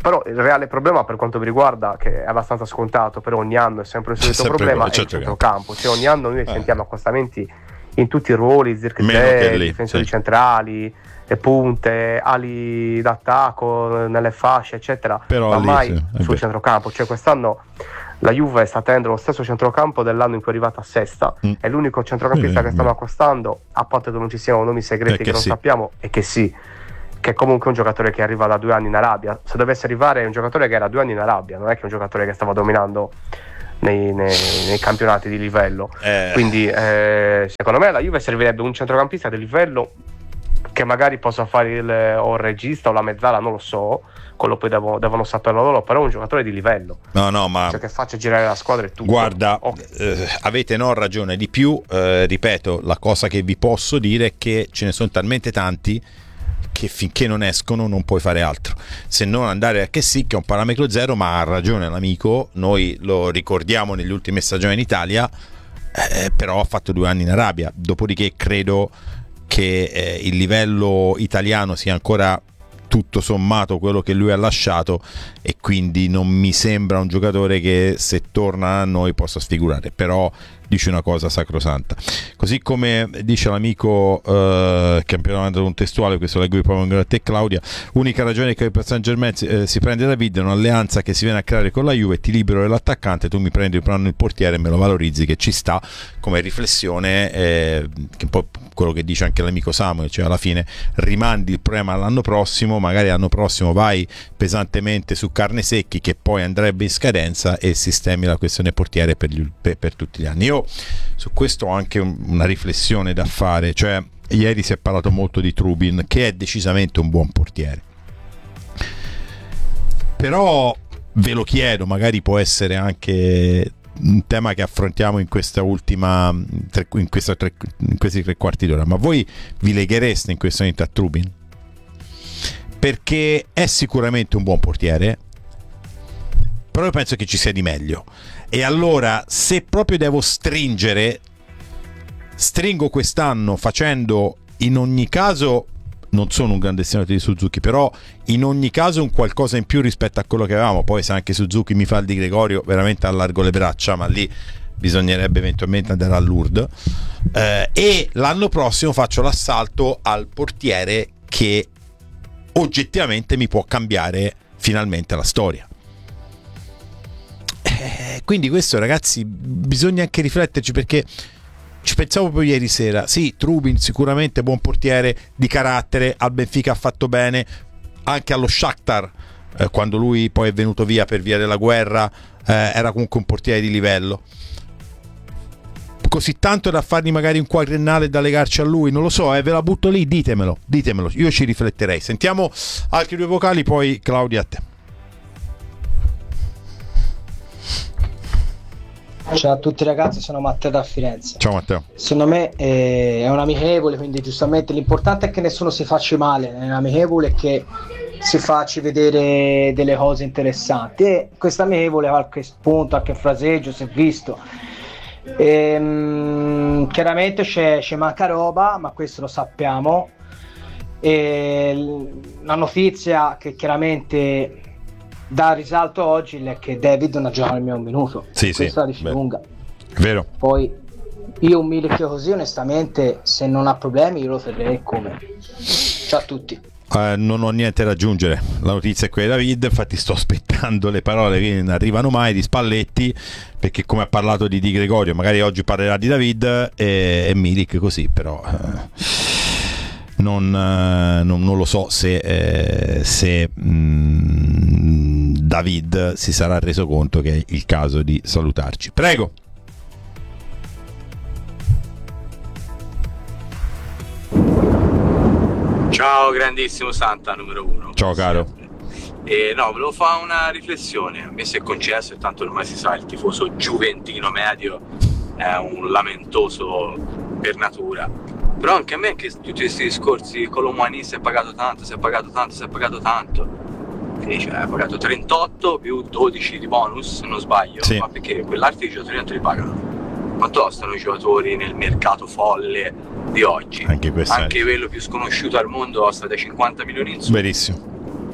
Però il reale problema, per quanto mi riguarda, che è abbastanza scontato, però ogni anno è sempre il solito sempre problema, quello, è il centrocampo. Cioè ogni anno noi eh. sentiamo accostamenti in tutti i ruoli, Meno che Zirkzee, lì, difensori sì. centrali, le punte, ali d'attacco nelle fasce, eccetera, Però ma lì, mai sì, è sul vero. centrocampo. Cioè quest'anno la Juve sta tenendo lo stesso centrocampo dell'anno in cui è arrivata a sesta, Mm. è l'unico centrocampista Eh, che stiamo beh. accostando, a patto che non ci siano nomi segreti Perché che non sì. sappiamo, e che sì, che è comunque un giocatore che arriva da due anni in Arabia. Se dovesse arrivare è un giocatore che era due anni in Arabia, non è che è un giocatore che stava dominando nei, nei, nei campionati di livello. Eh. Quindi eh, secondo me alla Juve servirebbe un centrocampista di livello che magari possa fare il, o il regista o la mezzala, non lo so, quello poi devo, devono saperlo loro, però un giocatore di livello, No, no, ma cioè che faccia girare la squadra e tutto. guarda, Oh, eh, avete no ragione di più, eh, ripeto, la cosa che vi posso dire è che ce ne sono talmente tanti che finché non escono non puoi fare altro se non andare a che sì, che è un parametro zero, ma ha ragione l'amico, noi lo ricordiamo nelle ultime stagioni in Italia, eh, però ha fatto due anni in Arabia, dopodiché credo che eh, il livello italiano sia ancora tutto sommato quello che lui ha lasciato, e quindi non mi sembra un giocatore che se torna a noi possa sfigurare. Però dice una cosa sacrosanta, così come dice l'amico eh, che ha appena mandato un testuale, questo leggo proprio a te Claudia: unica ragione che per Saint Germain eh, si prende David è un'alleanza che si viene a creare con la Juve, ti libero dell'attaccante, tu mi prendi il portiere e me lo valorizzi, che ci sta come riflessione, eh, che un po' quello che dice anche l'amico Samuel, cioè alla fine rimandi il problema all'anno prossimo, magari l'anno prossimo vai pesantemente su carne secchi che poi andrebbe in scadenza e sistemi la questione portiere per, gli, per, per tutti gli anni. Io su questo ho anche un, una riflessione da fare, cioè ieri si è parlato molto di Trubin, che è decisamente un buon portiere, però ve lo chiedo, magari può essere anche un tema che affrontiamo in questa ultima in, questa tre, in questi tre quarti d'ora, ma voi vi leghereste in questo momento a Trubin? Perché è sicuramente un buon portiere, però io penso che ci sia di meglio, e allora se proprio devo stringere, stringo quest'anno facendo in ogni caso, non sono un grande estimatore di Suzuki, però in ogni caso un qualcosa in più rispetto a quello che avevamo. Poi se anche Suzuki mi fa il Di Gregorio, veramente allargo le braccia, ma lì bisognerebbe eventualmente andare a Lourdes, eh, e l'anno prossimo faccio l'assalto al portiere che oggettivamente mi può cambiare finalmente la storia. Eh, quindi questo, ragazzi, bisogna anche rifletterci, perché ci pensavo proprio ieri sera. Sì, Trubin sicuramente buon portiere, di carattere, al Benfica ha fatto bene, anche allo Shakhtar, eh, quando lui poi è venuto via per via della guerra, eh, era comunque un portiere di livello. Così tanto da fargli magari un quadriennale da legarci a lui, non lo so, eh, ve la butto lì, ditemelo, ditemelo, io ci rifletterei. Sentiamo altri due vocali, poi Claudia, a te. Ciao a tutti ragazzi, sono Matteo da Firenze. Ciao Matteo. Secondo me eh, è un amichevole, quindi giustamente l'importante è che nessuno si faccia male, è un amichevole che si faccia vedere delle cose interessanti, e questo amichevole qualche spunto, qualche fraseggio si è visto. Ehm, chiaramente c'è, c'è manca roba, ma questo lo sappiamo. E la notizia che chiaramente dà risalto oggi è che David non ha giocato nemmeno un minuto. Sì, questa sì, la dice beh, lunga. Vero. Poi io un Milik così onestamente, se non ha problemi io lo terrei come. Ciao a tutti. Uh, non ho niente da aggiungere, la notizia è quella di David, infatti sto aspettando le parole che non arrivano mai di Spalletti, perché come ha parlato di Di Gregorio magari oggi parlerà di David e, e Milik così, però uh, non, uh, non, non lo so se, eh, se mm, David si sarà reso conto che è il caso di salutarci. Prego. Ciao grandissimo Santa numero uno. Ciao caro. E no, volevo fare una riflessione. A me si è concesso, e tanto ormai si sa, il tifoso giuventino medio è un lamentoso per natura. Però anche a me, che tutti questi discorsi Colomani si è pagato tanto, si è pagato tanto, si è pagato tanto. E cioè, ha pagato trentotto più dodici di bonus, se non sbaglio. Sì. Ma perché quell'arte i giocatori non te li pagano? Quanto costano i giocatori nel mercato folle di oggi? Anche, Anche quello più sconosciuto al mondo costa da cinquanta milioni in su. Verissimo.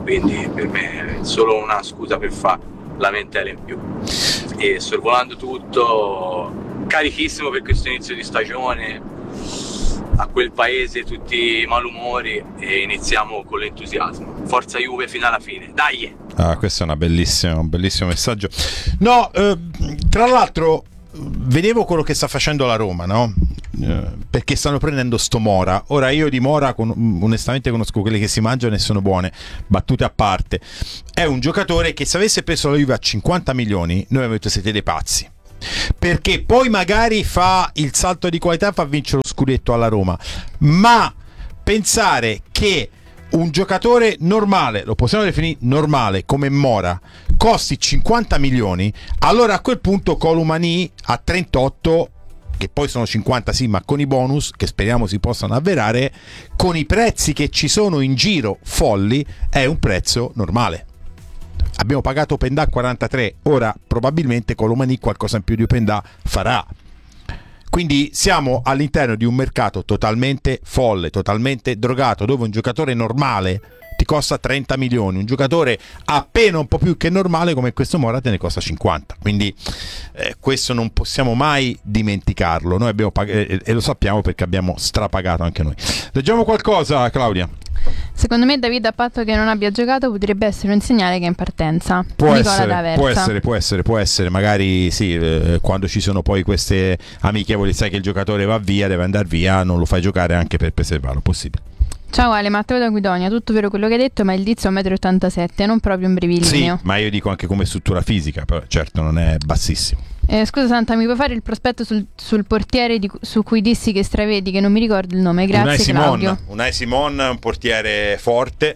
quindi per me è solo una scusa per fare lamentele in più. E sorvolando tutto, carichissimo per questo inizio di stagione, a quel paese tutti i malumori, e iniziamo con l'entusiasmo. Forza Juve fino alla fine, dai! Ah, questo è una bellissima, un bellissimo messaggio. No, eh, tra l'altro vedevo quello che sta facendo la Roma, no? Eh, perché stanno prendendo sto Mora. Ora io di Mora con, onestamente conosco quelle che si mangiano e sono buone, battute a parte. È un giocatore che se avesse preso la Juve a cinquanta milioni noi avremmo detto siete dei pazzi, perché poi magari fa il salto di qualità, fa vincere lo scudetto alla Roma, ma pensare che un giocatore normale, lo possiamo definire normale come Mora, costi cinquanta milioni, allora a quel punto Colomani a trentotto, che poi sono cinquanta sì, ma con i bonus che speriamo si possano avverare, con i prezzi che ci sono in giro folli, è un prezzo normale. Abbiamo pagato Pendà quarantatré, ora probabilmente Colomani qualcosa in più di Pendà farà. Quindi siamo all'interno di un mercato totalmente folle, totalmente drogato, dove un giocatore normale ti costa trenta milioni, un giocatore appena un po' più che normale come questo Mora te ne costa cinquanta. Quindi eh, questo non possiamo mai dimenticarlo. Noi abbiamo pag- e, e lo sappiamo perché abbiamo strapagato anche noi. Leggiamo qualcosa, Claudia? Secondo me David, a patto che non abbia giocato, potrebbe essere un segnale che è in partenza. Può Nicola essere, D'Aversa. può essere, può essere, può essere. Magari sì, eh, quando ci sono poi queste amichevoli, sai che il giocatore va via, deve andare via, non lo fai giocare anche per preservarlo, possibile. Ciao Ale, Matteo da Guidonia, tutto vero quello che hai detto, ma il Dizio è un metro e ottantasette, non proprio un brevilineo. Sì, ma io dico anche come struttura fisica, però certo non è bassissimo. Eh, scusa Santa, mi puoi fare il prospetto sul, sul portiere di, su cui dissi che stravedi, che non mi ricordo il nome, grazie. Unai Simon, Claudio. Unai Simon, un portiere forte,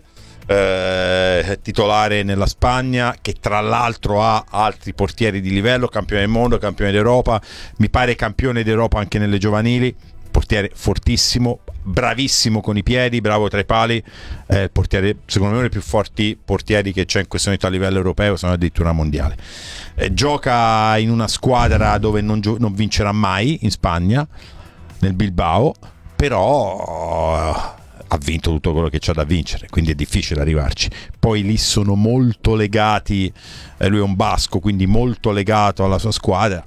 eh, titolare nella Spagna, che tra l'altro ha altri portieri di livello, campione del mondo, campione d'Europa, mi pare campione d'Europa anche nelle giovanili. Portiere fortissimo, bravissimo con i piedi, bravo tra i pali, eh, portiere, secondo me uno dei più forti portieri che c'è in questo momento a livello europeo, sono addirittura mondiale. Eh, gioca in una squadra dove non, gio- non vincerà mai, in Spagna, nel Bilbao, però ha vinto tutto quello che c'ha da vincere, quindi è difficile arrivarci. Poi lì sono molto legati, eh, lui è un basco, quindi molto legato alla sua squadra.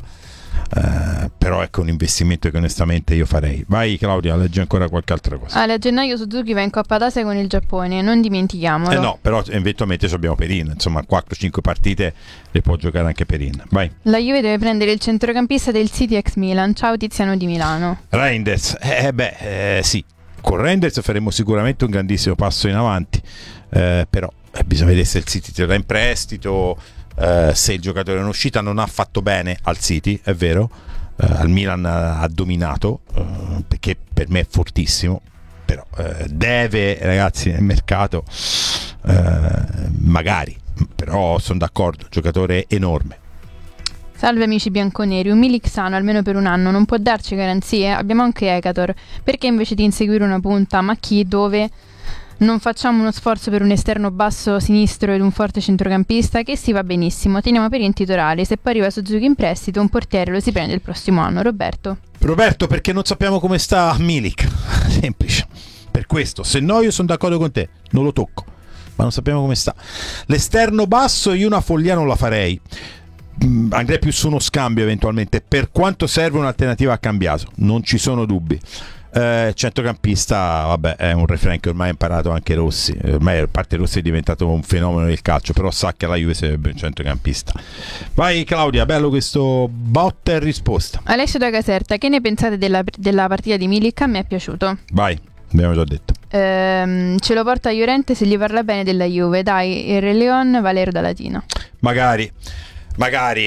Uh, però ecco un investimento che onestamente io farei. Vai Claudia, leggi ancora qualche altra cosa. Ale, a gennaio Suzuki va in Coppa d'Asia con il Giappone, non dimentichiamolo. Eh no, però eventualmente abbiamo Perin, insomma quattro cinque partite le può giocare anche Perin. Vai. La Juve deve prendere il centrocampista del City ex Milan. Ciao Tiziano di Milano. Reinders, eh beh eh, sì, con Reinders faremo sicuramente un grandissimo passo in avanti, eh, però eh, bisogna vedere se il City te lo dà in prestito. Uh, se il giocatore è in uscita, non ha fatto bene al City, è vero, uh, al Milan ha, ha dominato, uh, perché per me è fortissimo, però uh, deve, ragazzi, nel mercato uh, magari, però sono d'accordo, giocatore enorme. Salve amici bianconeri, un Milik sano almeno per un anno non può darci garanzie? Abbiamo anche Ekator, perché invece di inseguire una punta, ma chi, dove? Non facciamo uno sforzo per un esterno basso sinistro ed un forte centrocampista? Che si va benissimo, teniamo per in titolare, se poi arriva Suzuki in prestito un portiere lo si prende il prossimo anno. Roberto? Roberto, perché non sappiamo come sta Milik, semplice, per questo, se no io sono d'accordo con te, non lo tocco, ma non sappiamo come sta. L'esterno basso io una follia non la farei, mm, andrei più su uno scambio eventualmente, per quanto serve un'alternativa a Cambiaso, non ci sono dubbi. Eh, centrocampista, vabbè, è un refrain che ormai ha imparato anche Rossi, ormai a parte Rossi è diventato un fenomeno del calcio, però sa che alla Juve sarebbe un centrocampista. Vai Claudia, bello questo botta e risposta. Alessio da Caserta, che ne pensate della, della partita di Milik? A me è piaciuto. Vai, abbiamo già detto. Ehm, ce lo porta a Llorente se gli parla bene della Juve, dai, il Re Leon, Valero da Latina. Magari Magari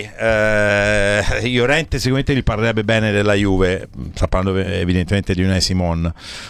eh, Llorente sicuramente gli parlerebbe bene della Juve, sta parlando evidentemente di Unai Simon,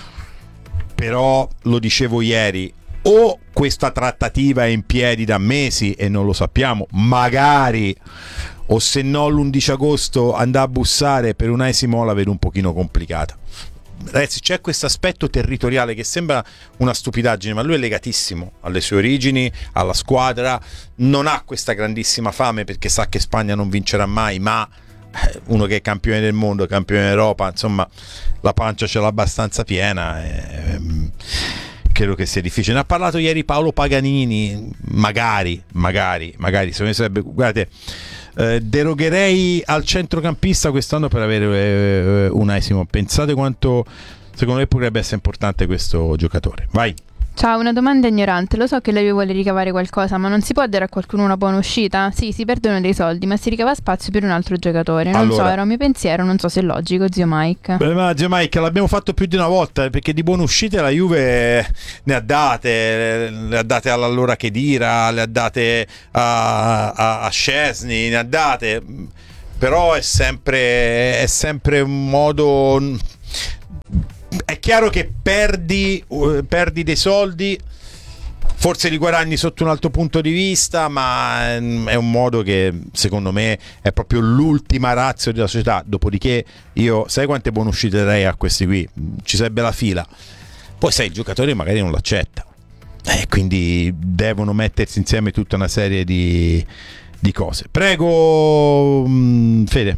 però lo dicevo ieri, o questa trattativa è in piedi da mesi e non lo sappiamo, magari, o se no l'undici agosto andare a bussare per Unai Simon la vedo un pochino complicata. Ragazzi, c'è questo aspetto territoriale che sembra una stupidaggine, ma lui è legatissimo alle sue origini, alla squadra, non ha questa grandissima fame perché sa che Spagna non vincerà mai, ma uno che è campione del mondo, campione d'Europa, insomma la pancia ce l'ha abbastanza piena, e, credo che sia difficile. Ne ha parlato ieri Paolo Paganini, magari, magari, magari, se mi sarebbe, guardate, eh, derogherei al centrocampista quest'anno per avere eh, un Simon. Pensate quanto secondo me potrebbe essere importante questo giocatore. Vai. Ciao, una domanda ignorante. Lo so che lei vuole ricavare qualcosa, ma non si può dare a qualcuno una buona uscita? Sì, si perdono dei soldi, ma si ricava spazio per un altro giocatore. Non allora, so, era un mio pensiero, non so se è logico, zio Mike. Beh, ma zio Mike, l'abbiamo fatto più di una volta, perché di buone uscite la Juve ne ha date, le ha date all'allora Khedira, le ha date a, a, a Szczesny, ne ha date, però è sempre, è sempre un modo... È chiaro che perdi, uh, perdi dei soldi, forse li guadagni sotto un altro punto di vista, ma è un modo che secondo me è proprio l'ultima ratio della società. Dopodiché io, sai quante buone uscite darei a questi qui? Ci sarebbe la fila. Poi sai, il giocatore magari non l'accetta, e eh, quindi devono mettersi insieme tutta una serie di, di cose. Prego, mh, Fede.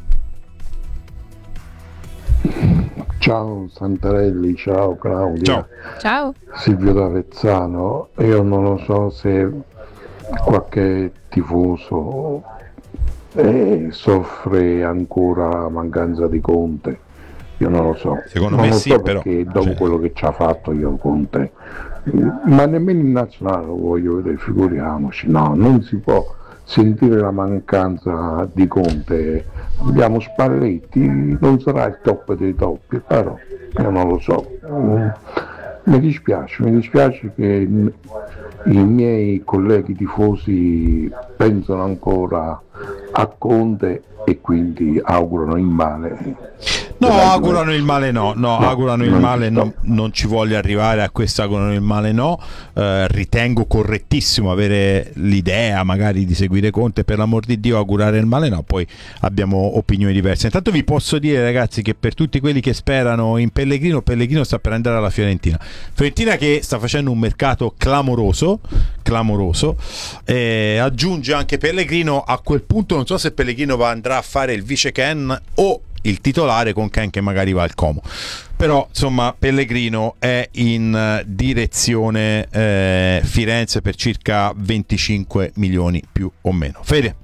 Ciao Santarelli, ciao Claudia. Ciao. Ciao. Silvio d'Avezzano. Io non lo so se qualche tifoso eh, soffre ancora mancanza di Conte. Io non lo so. Secondo non me lo sì, so però. Perché dopo Cioè... quello che ci ha fatto io Conte, ma nemmeno in nazionale lo voglio vedere, figuriamoci. No, non si può sentire la mancanza di Conte. Abbiamo Spalletti, non sarà il top dei top, però io non lo so. Mi dispiace, mi dispiace che i miei colleghi tifosi pensano ancora a Conte e quindi augurano il male. No, augurano il male no, no, no augurano il male no, non ci voglio arrivare a questo augurano il male no, eh, ritengo correttissimo avere l'idea magari di seguire Conte, per l'amor di Dio augurare il male no, poi abbiamo opinioni diverse. Intanto vi posso dire ragazzi che per tutti quelli che sperano in Pellegrino, Pellegrino sta per andare alla Fiorentina, Fiorentina che sta facendo un mercato clamoroso, clamoroso, eh, aggiunge anche Pellegrino, a quel punto non so se Pellegrino va andrà a fare il vice Ken o il titolare con Ken che magari va al Como, però insomma Pellegrino è in direzione eh, Firenze per circa venticinque milioni più o meno. Fede.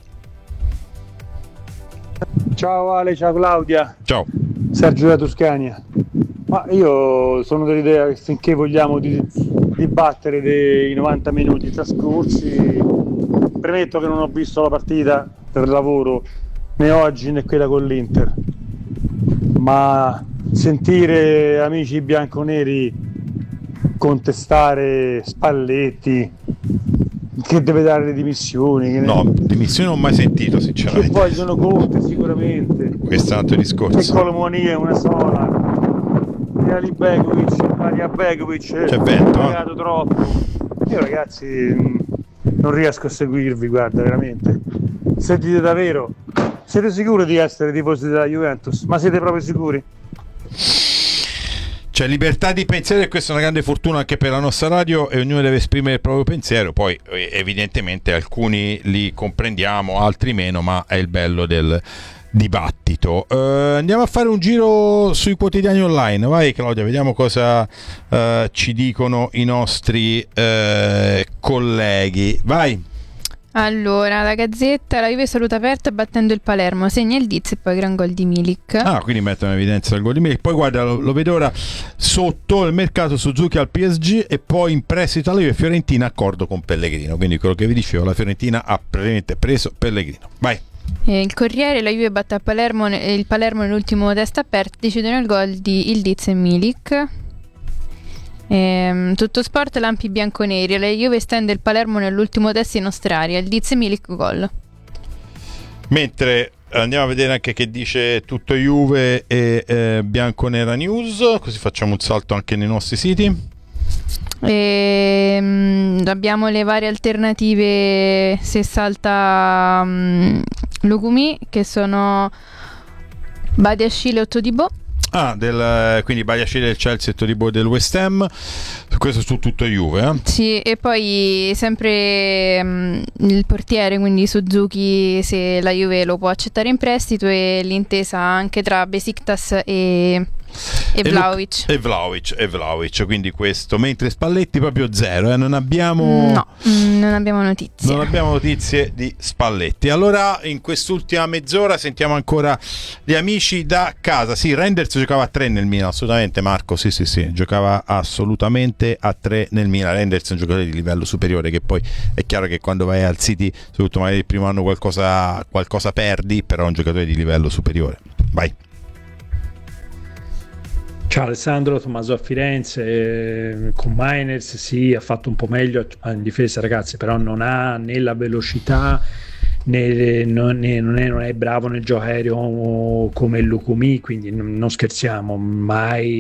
Ciao Ale, ciao Claudia. Ciao. Sergio da Toscania. Ma io sono dell'idea che finché vogliamo di, dibattere dei novanta minuti trascorsi, premetto che non ho visto la partita per lavoro né oggi né quella con l'Inter, ma sentire amici bianconeri contestare Spalletti che deve dare le dimissioni, che no, ne... dimissioni non ho mai sentito sinceramente, che vogliono Conte sicuramente, questo è un altro discorso, che Colomonia è una sola, e Ali Begovic, Maria Begovic c'è vento, ha pagato troppo. Io ragazzi non riesco a seguirvi, guarda, veramente. Se dite davvero, siete sicuri di essere tifosi della Juventus? Ma siete proprio sicuri? C'è libertà di pensiero e questa è una grande fortuna anche per la nostra radio e ognuno deve esprimere il proprio pensiero, poi evidentemente alcuni li comprendiamo, altri meno, ma è il bello del dibattito. Uh, andiamo a fare un giro sui quotidiani online, vai Claudia, vediamo cosa uh, ci dicono i nostri uh, colleghi, vai. Allora, la Gazzetta, la Juve saluta aperta battendo il Palermo, segna il Diz e poi gran gol di Milik. Ah, quindi mettono in evidenza il gol di Milik. Poi guarda, lo, lo vedo ora sotto il mercato Suzuki al P S G e poi in prestito alla Juve Fiorentina, accordo con Pellegrino. Quindi quello che vi dicevo, la Fiorentina ha praticamente preso Pellegrino. Vai. Eh, il Corriere, la Juve batte a Palermo, il Palermo nell'ultimo test aperto, decidono il gol di il Diz e Milik. Ehm, tutto sport, lampi bianconeri, la Juve stende il Palermo nell'ultimo test in Australia, il Diz e Milik gol. Mentre andiamo a vedere anche che dice tutto Juve e eh, Bianconera News, così facciamo un salto anche nei nostri siti. Ehm, abbiamo le varie alternative se salta um, Lugumi, che sono Badiashile e Ottodibo. Ah, del, quindi Badiashile del Chelsea e Todibo del West Ham, questo su tutto Juve, eh? Sì, e poi sempre um, il portiere, quindi Suzuki, se la Juve lo può accettare in prestito, e l'intesa anche tra Besiktas e E Vlahovic. E Vlahovic, e Vlahovic, quindi questo, mentre Spalletti proprio zero, eh? non abbiamo no, mm, non abbiamo notizie. Non abbiamo notizie di Spalletti. Allora in quest'ultima mezz'ora sentiamo ancora gli amici da casa. Sì, Reinders giocava a tre nel Milan, assolutamente Marco, sì sì sì, giocava assolutamente a tre nel Milan. Reinders è un giocatore di livello superiore, che poi è chiaro che quando vai al City, soprattutto magari il primo anno qualcosa, qualcosa perdi, però è un giocatore di livello superiore. Vai. Ciao Alessandro, Tommaso a Firenze. Eh, con Miners sì, ha fatto un po' meglio in difesa, ragazzi, però non ha né la velocità né, non, né, non, è, non è bravo nel gioco aereo come Lukumi, quindi non, non scherziamo mai.